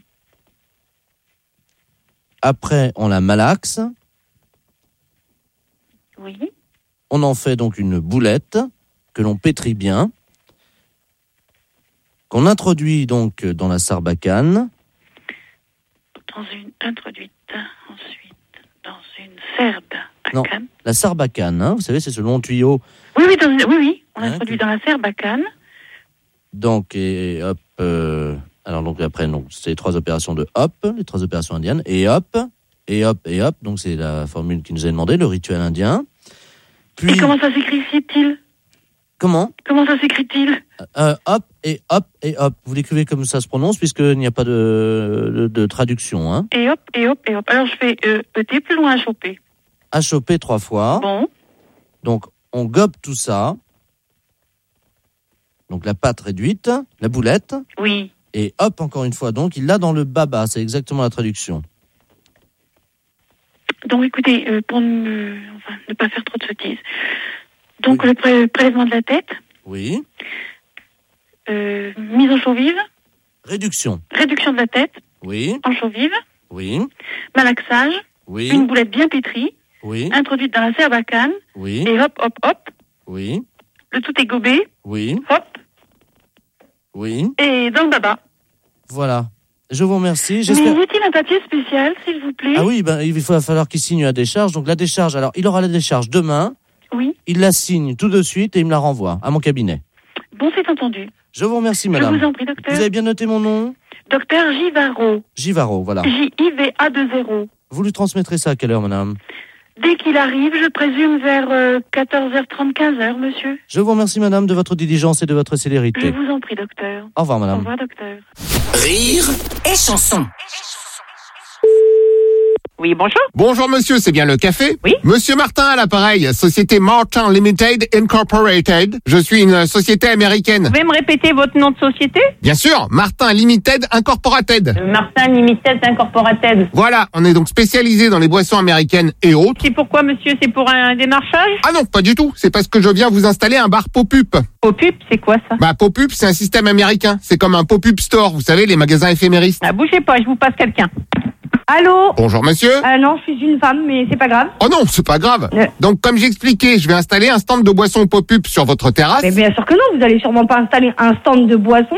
Après, on la malaxe. Oui. On en fait donc une boulette que l'on pétrit bien, qu'on introduit donc dans la sarbacane. Introduite ensuite dans une sarbacane. Non, la sarbacane, hein, vous savez, c'est ce long tuyau. Oui, on introduit dans la sarbacane. Donc, et hop, alors donc après, c'est 3 opérations de hop, les 3 opérations indiennes, et hop, donc c'est la formule qui nous est demandée, le rituel indien. Puis, et comment ça s'écrit-il? Comment ça s'écrit-il? Hop et hop et hop. Vous l'écrivez comme ça se prononce, puisqu'il n'y a pas de traduction. Hein. Et hop. Alors je fais ET plus loin HOP. HOP 3 fois. Bon. Donc on gobe tout ça. Donc la pâte réduite, la boulette. Oui. Et hop encore une fois. Donc il l'a dans le baba. C'est exactement la traduction. Donc écoutez, pour ne pas faire trop de sottises. Donc oui. Le prélèvement de la tête. Oui. Mise en chaux vive. Réduction de la tête. Oui. En chaux vive. Oui. Malaxage. Oui. Une boulette bien pétrie. Oui. Introduite dans la sarbacane. Oui. Et hop. Oui. Le tout est gobé. Oui. Hop. Oui. Et dans le baba. Voilà. Je vous remercie. Mais J'espère... y a-t-il un papier spécial, s'il vous plaît? Ah oui, il va falloir qu'il signe la décharge. Donc la décharge, alors il aura la décharge demain. Oui. Il la signe tout de suite et il me la renvoie à mon cabinet. Bon, c'est entendu. Je vous remercie, madame. Je vous en prie, docteur. Vous avez bien noté mon nom? Docteur Givaro. Givaro, voilà. J-I-V-A-2-0. Vous lui transmettrez ça à quelle heure, madame? Dès qu'il arrive, je présume vers 14h30, 15h, monsieur. Je vous remercie, madame, de votre diligence et de votre Je célérité. vous en prie, docteur. Au revoir, madame. Au revoir, docteur. Rire et chanson. Oui, bonjour. Bonjour monsieur, c'est bien le café? Oui. Monsieur Martin à l'appareil, société Martin Limited Incorporated. Je suis une société américaine. Vous pouvez me répéter votre nom de société? Bien sûr, Martin Limited Incorporated. Martin Limited Incorporated. Voilà, on est donc spécialisé dans les boissons américaines et autres. C'est pourquoi, monsieur? C'est pour un démarchage? Ah non, pas du tout, c'est parce que je viens vous installer un bar pop-up. Pop-up, c'est quoi ça? Bah pop-up, c'est un système américain. C'est comme un pop-up store, vous savez, les magasins éphéméristes. Ah, bougez pas, je vous passe quelqu'un. Allô? Bonjour monsieur. Non, je suis une femme, mais c'est pas grave. Oh non, c'est pas grave. Donc comme j'expliquais, je vais installer un stand de boissons pop-up sur votre terrasse. Mais bien sûr que non, vous allez sûrement pas installer un stand de boissons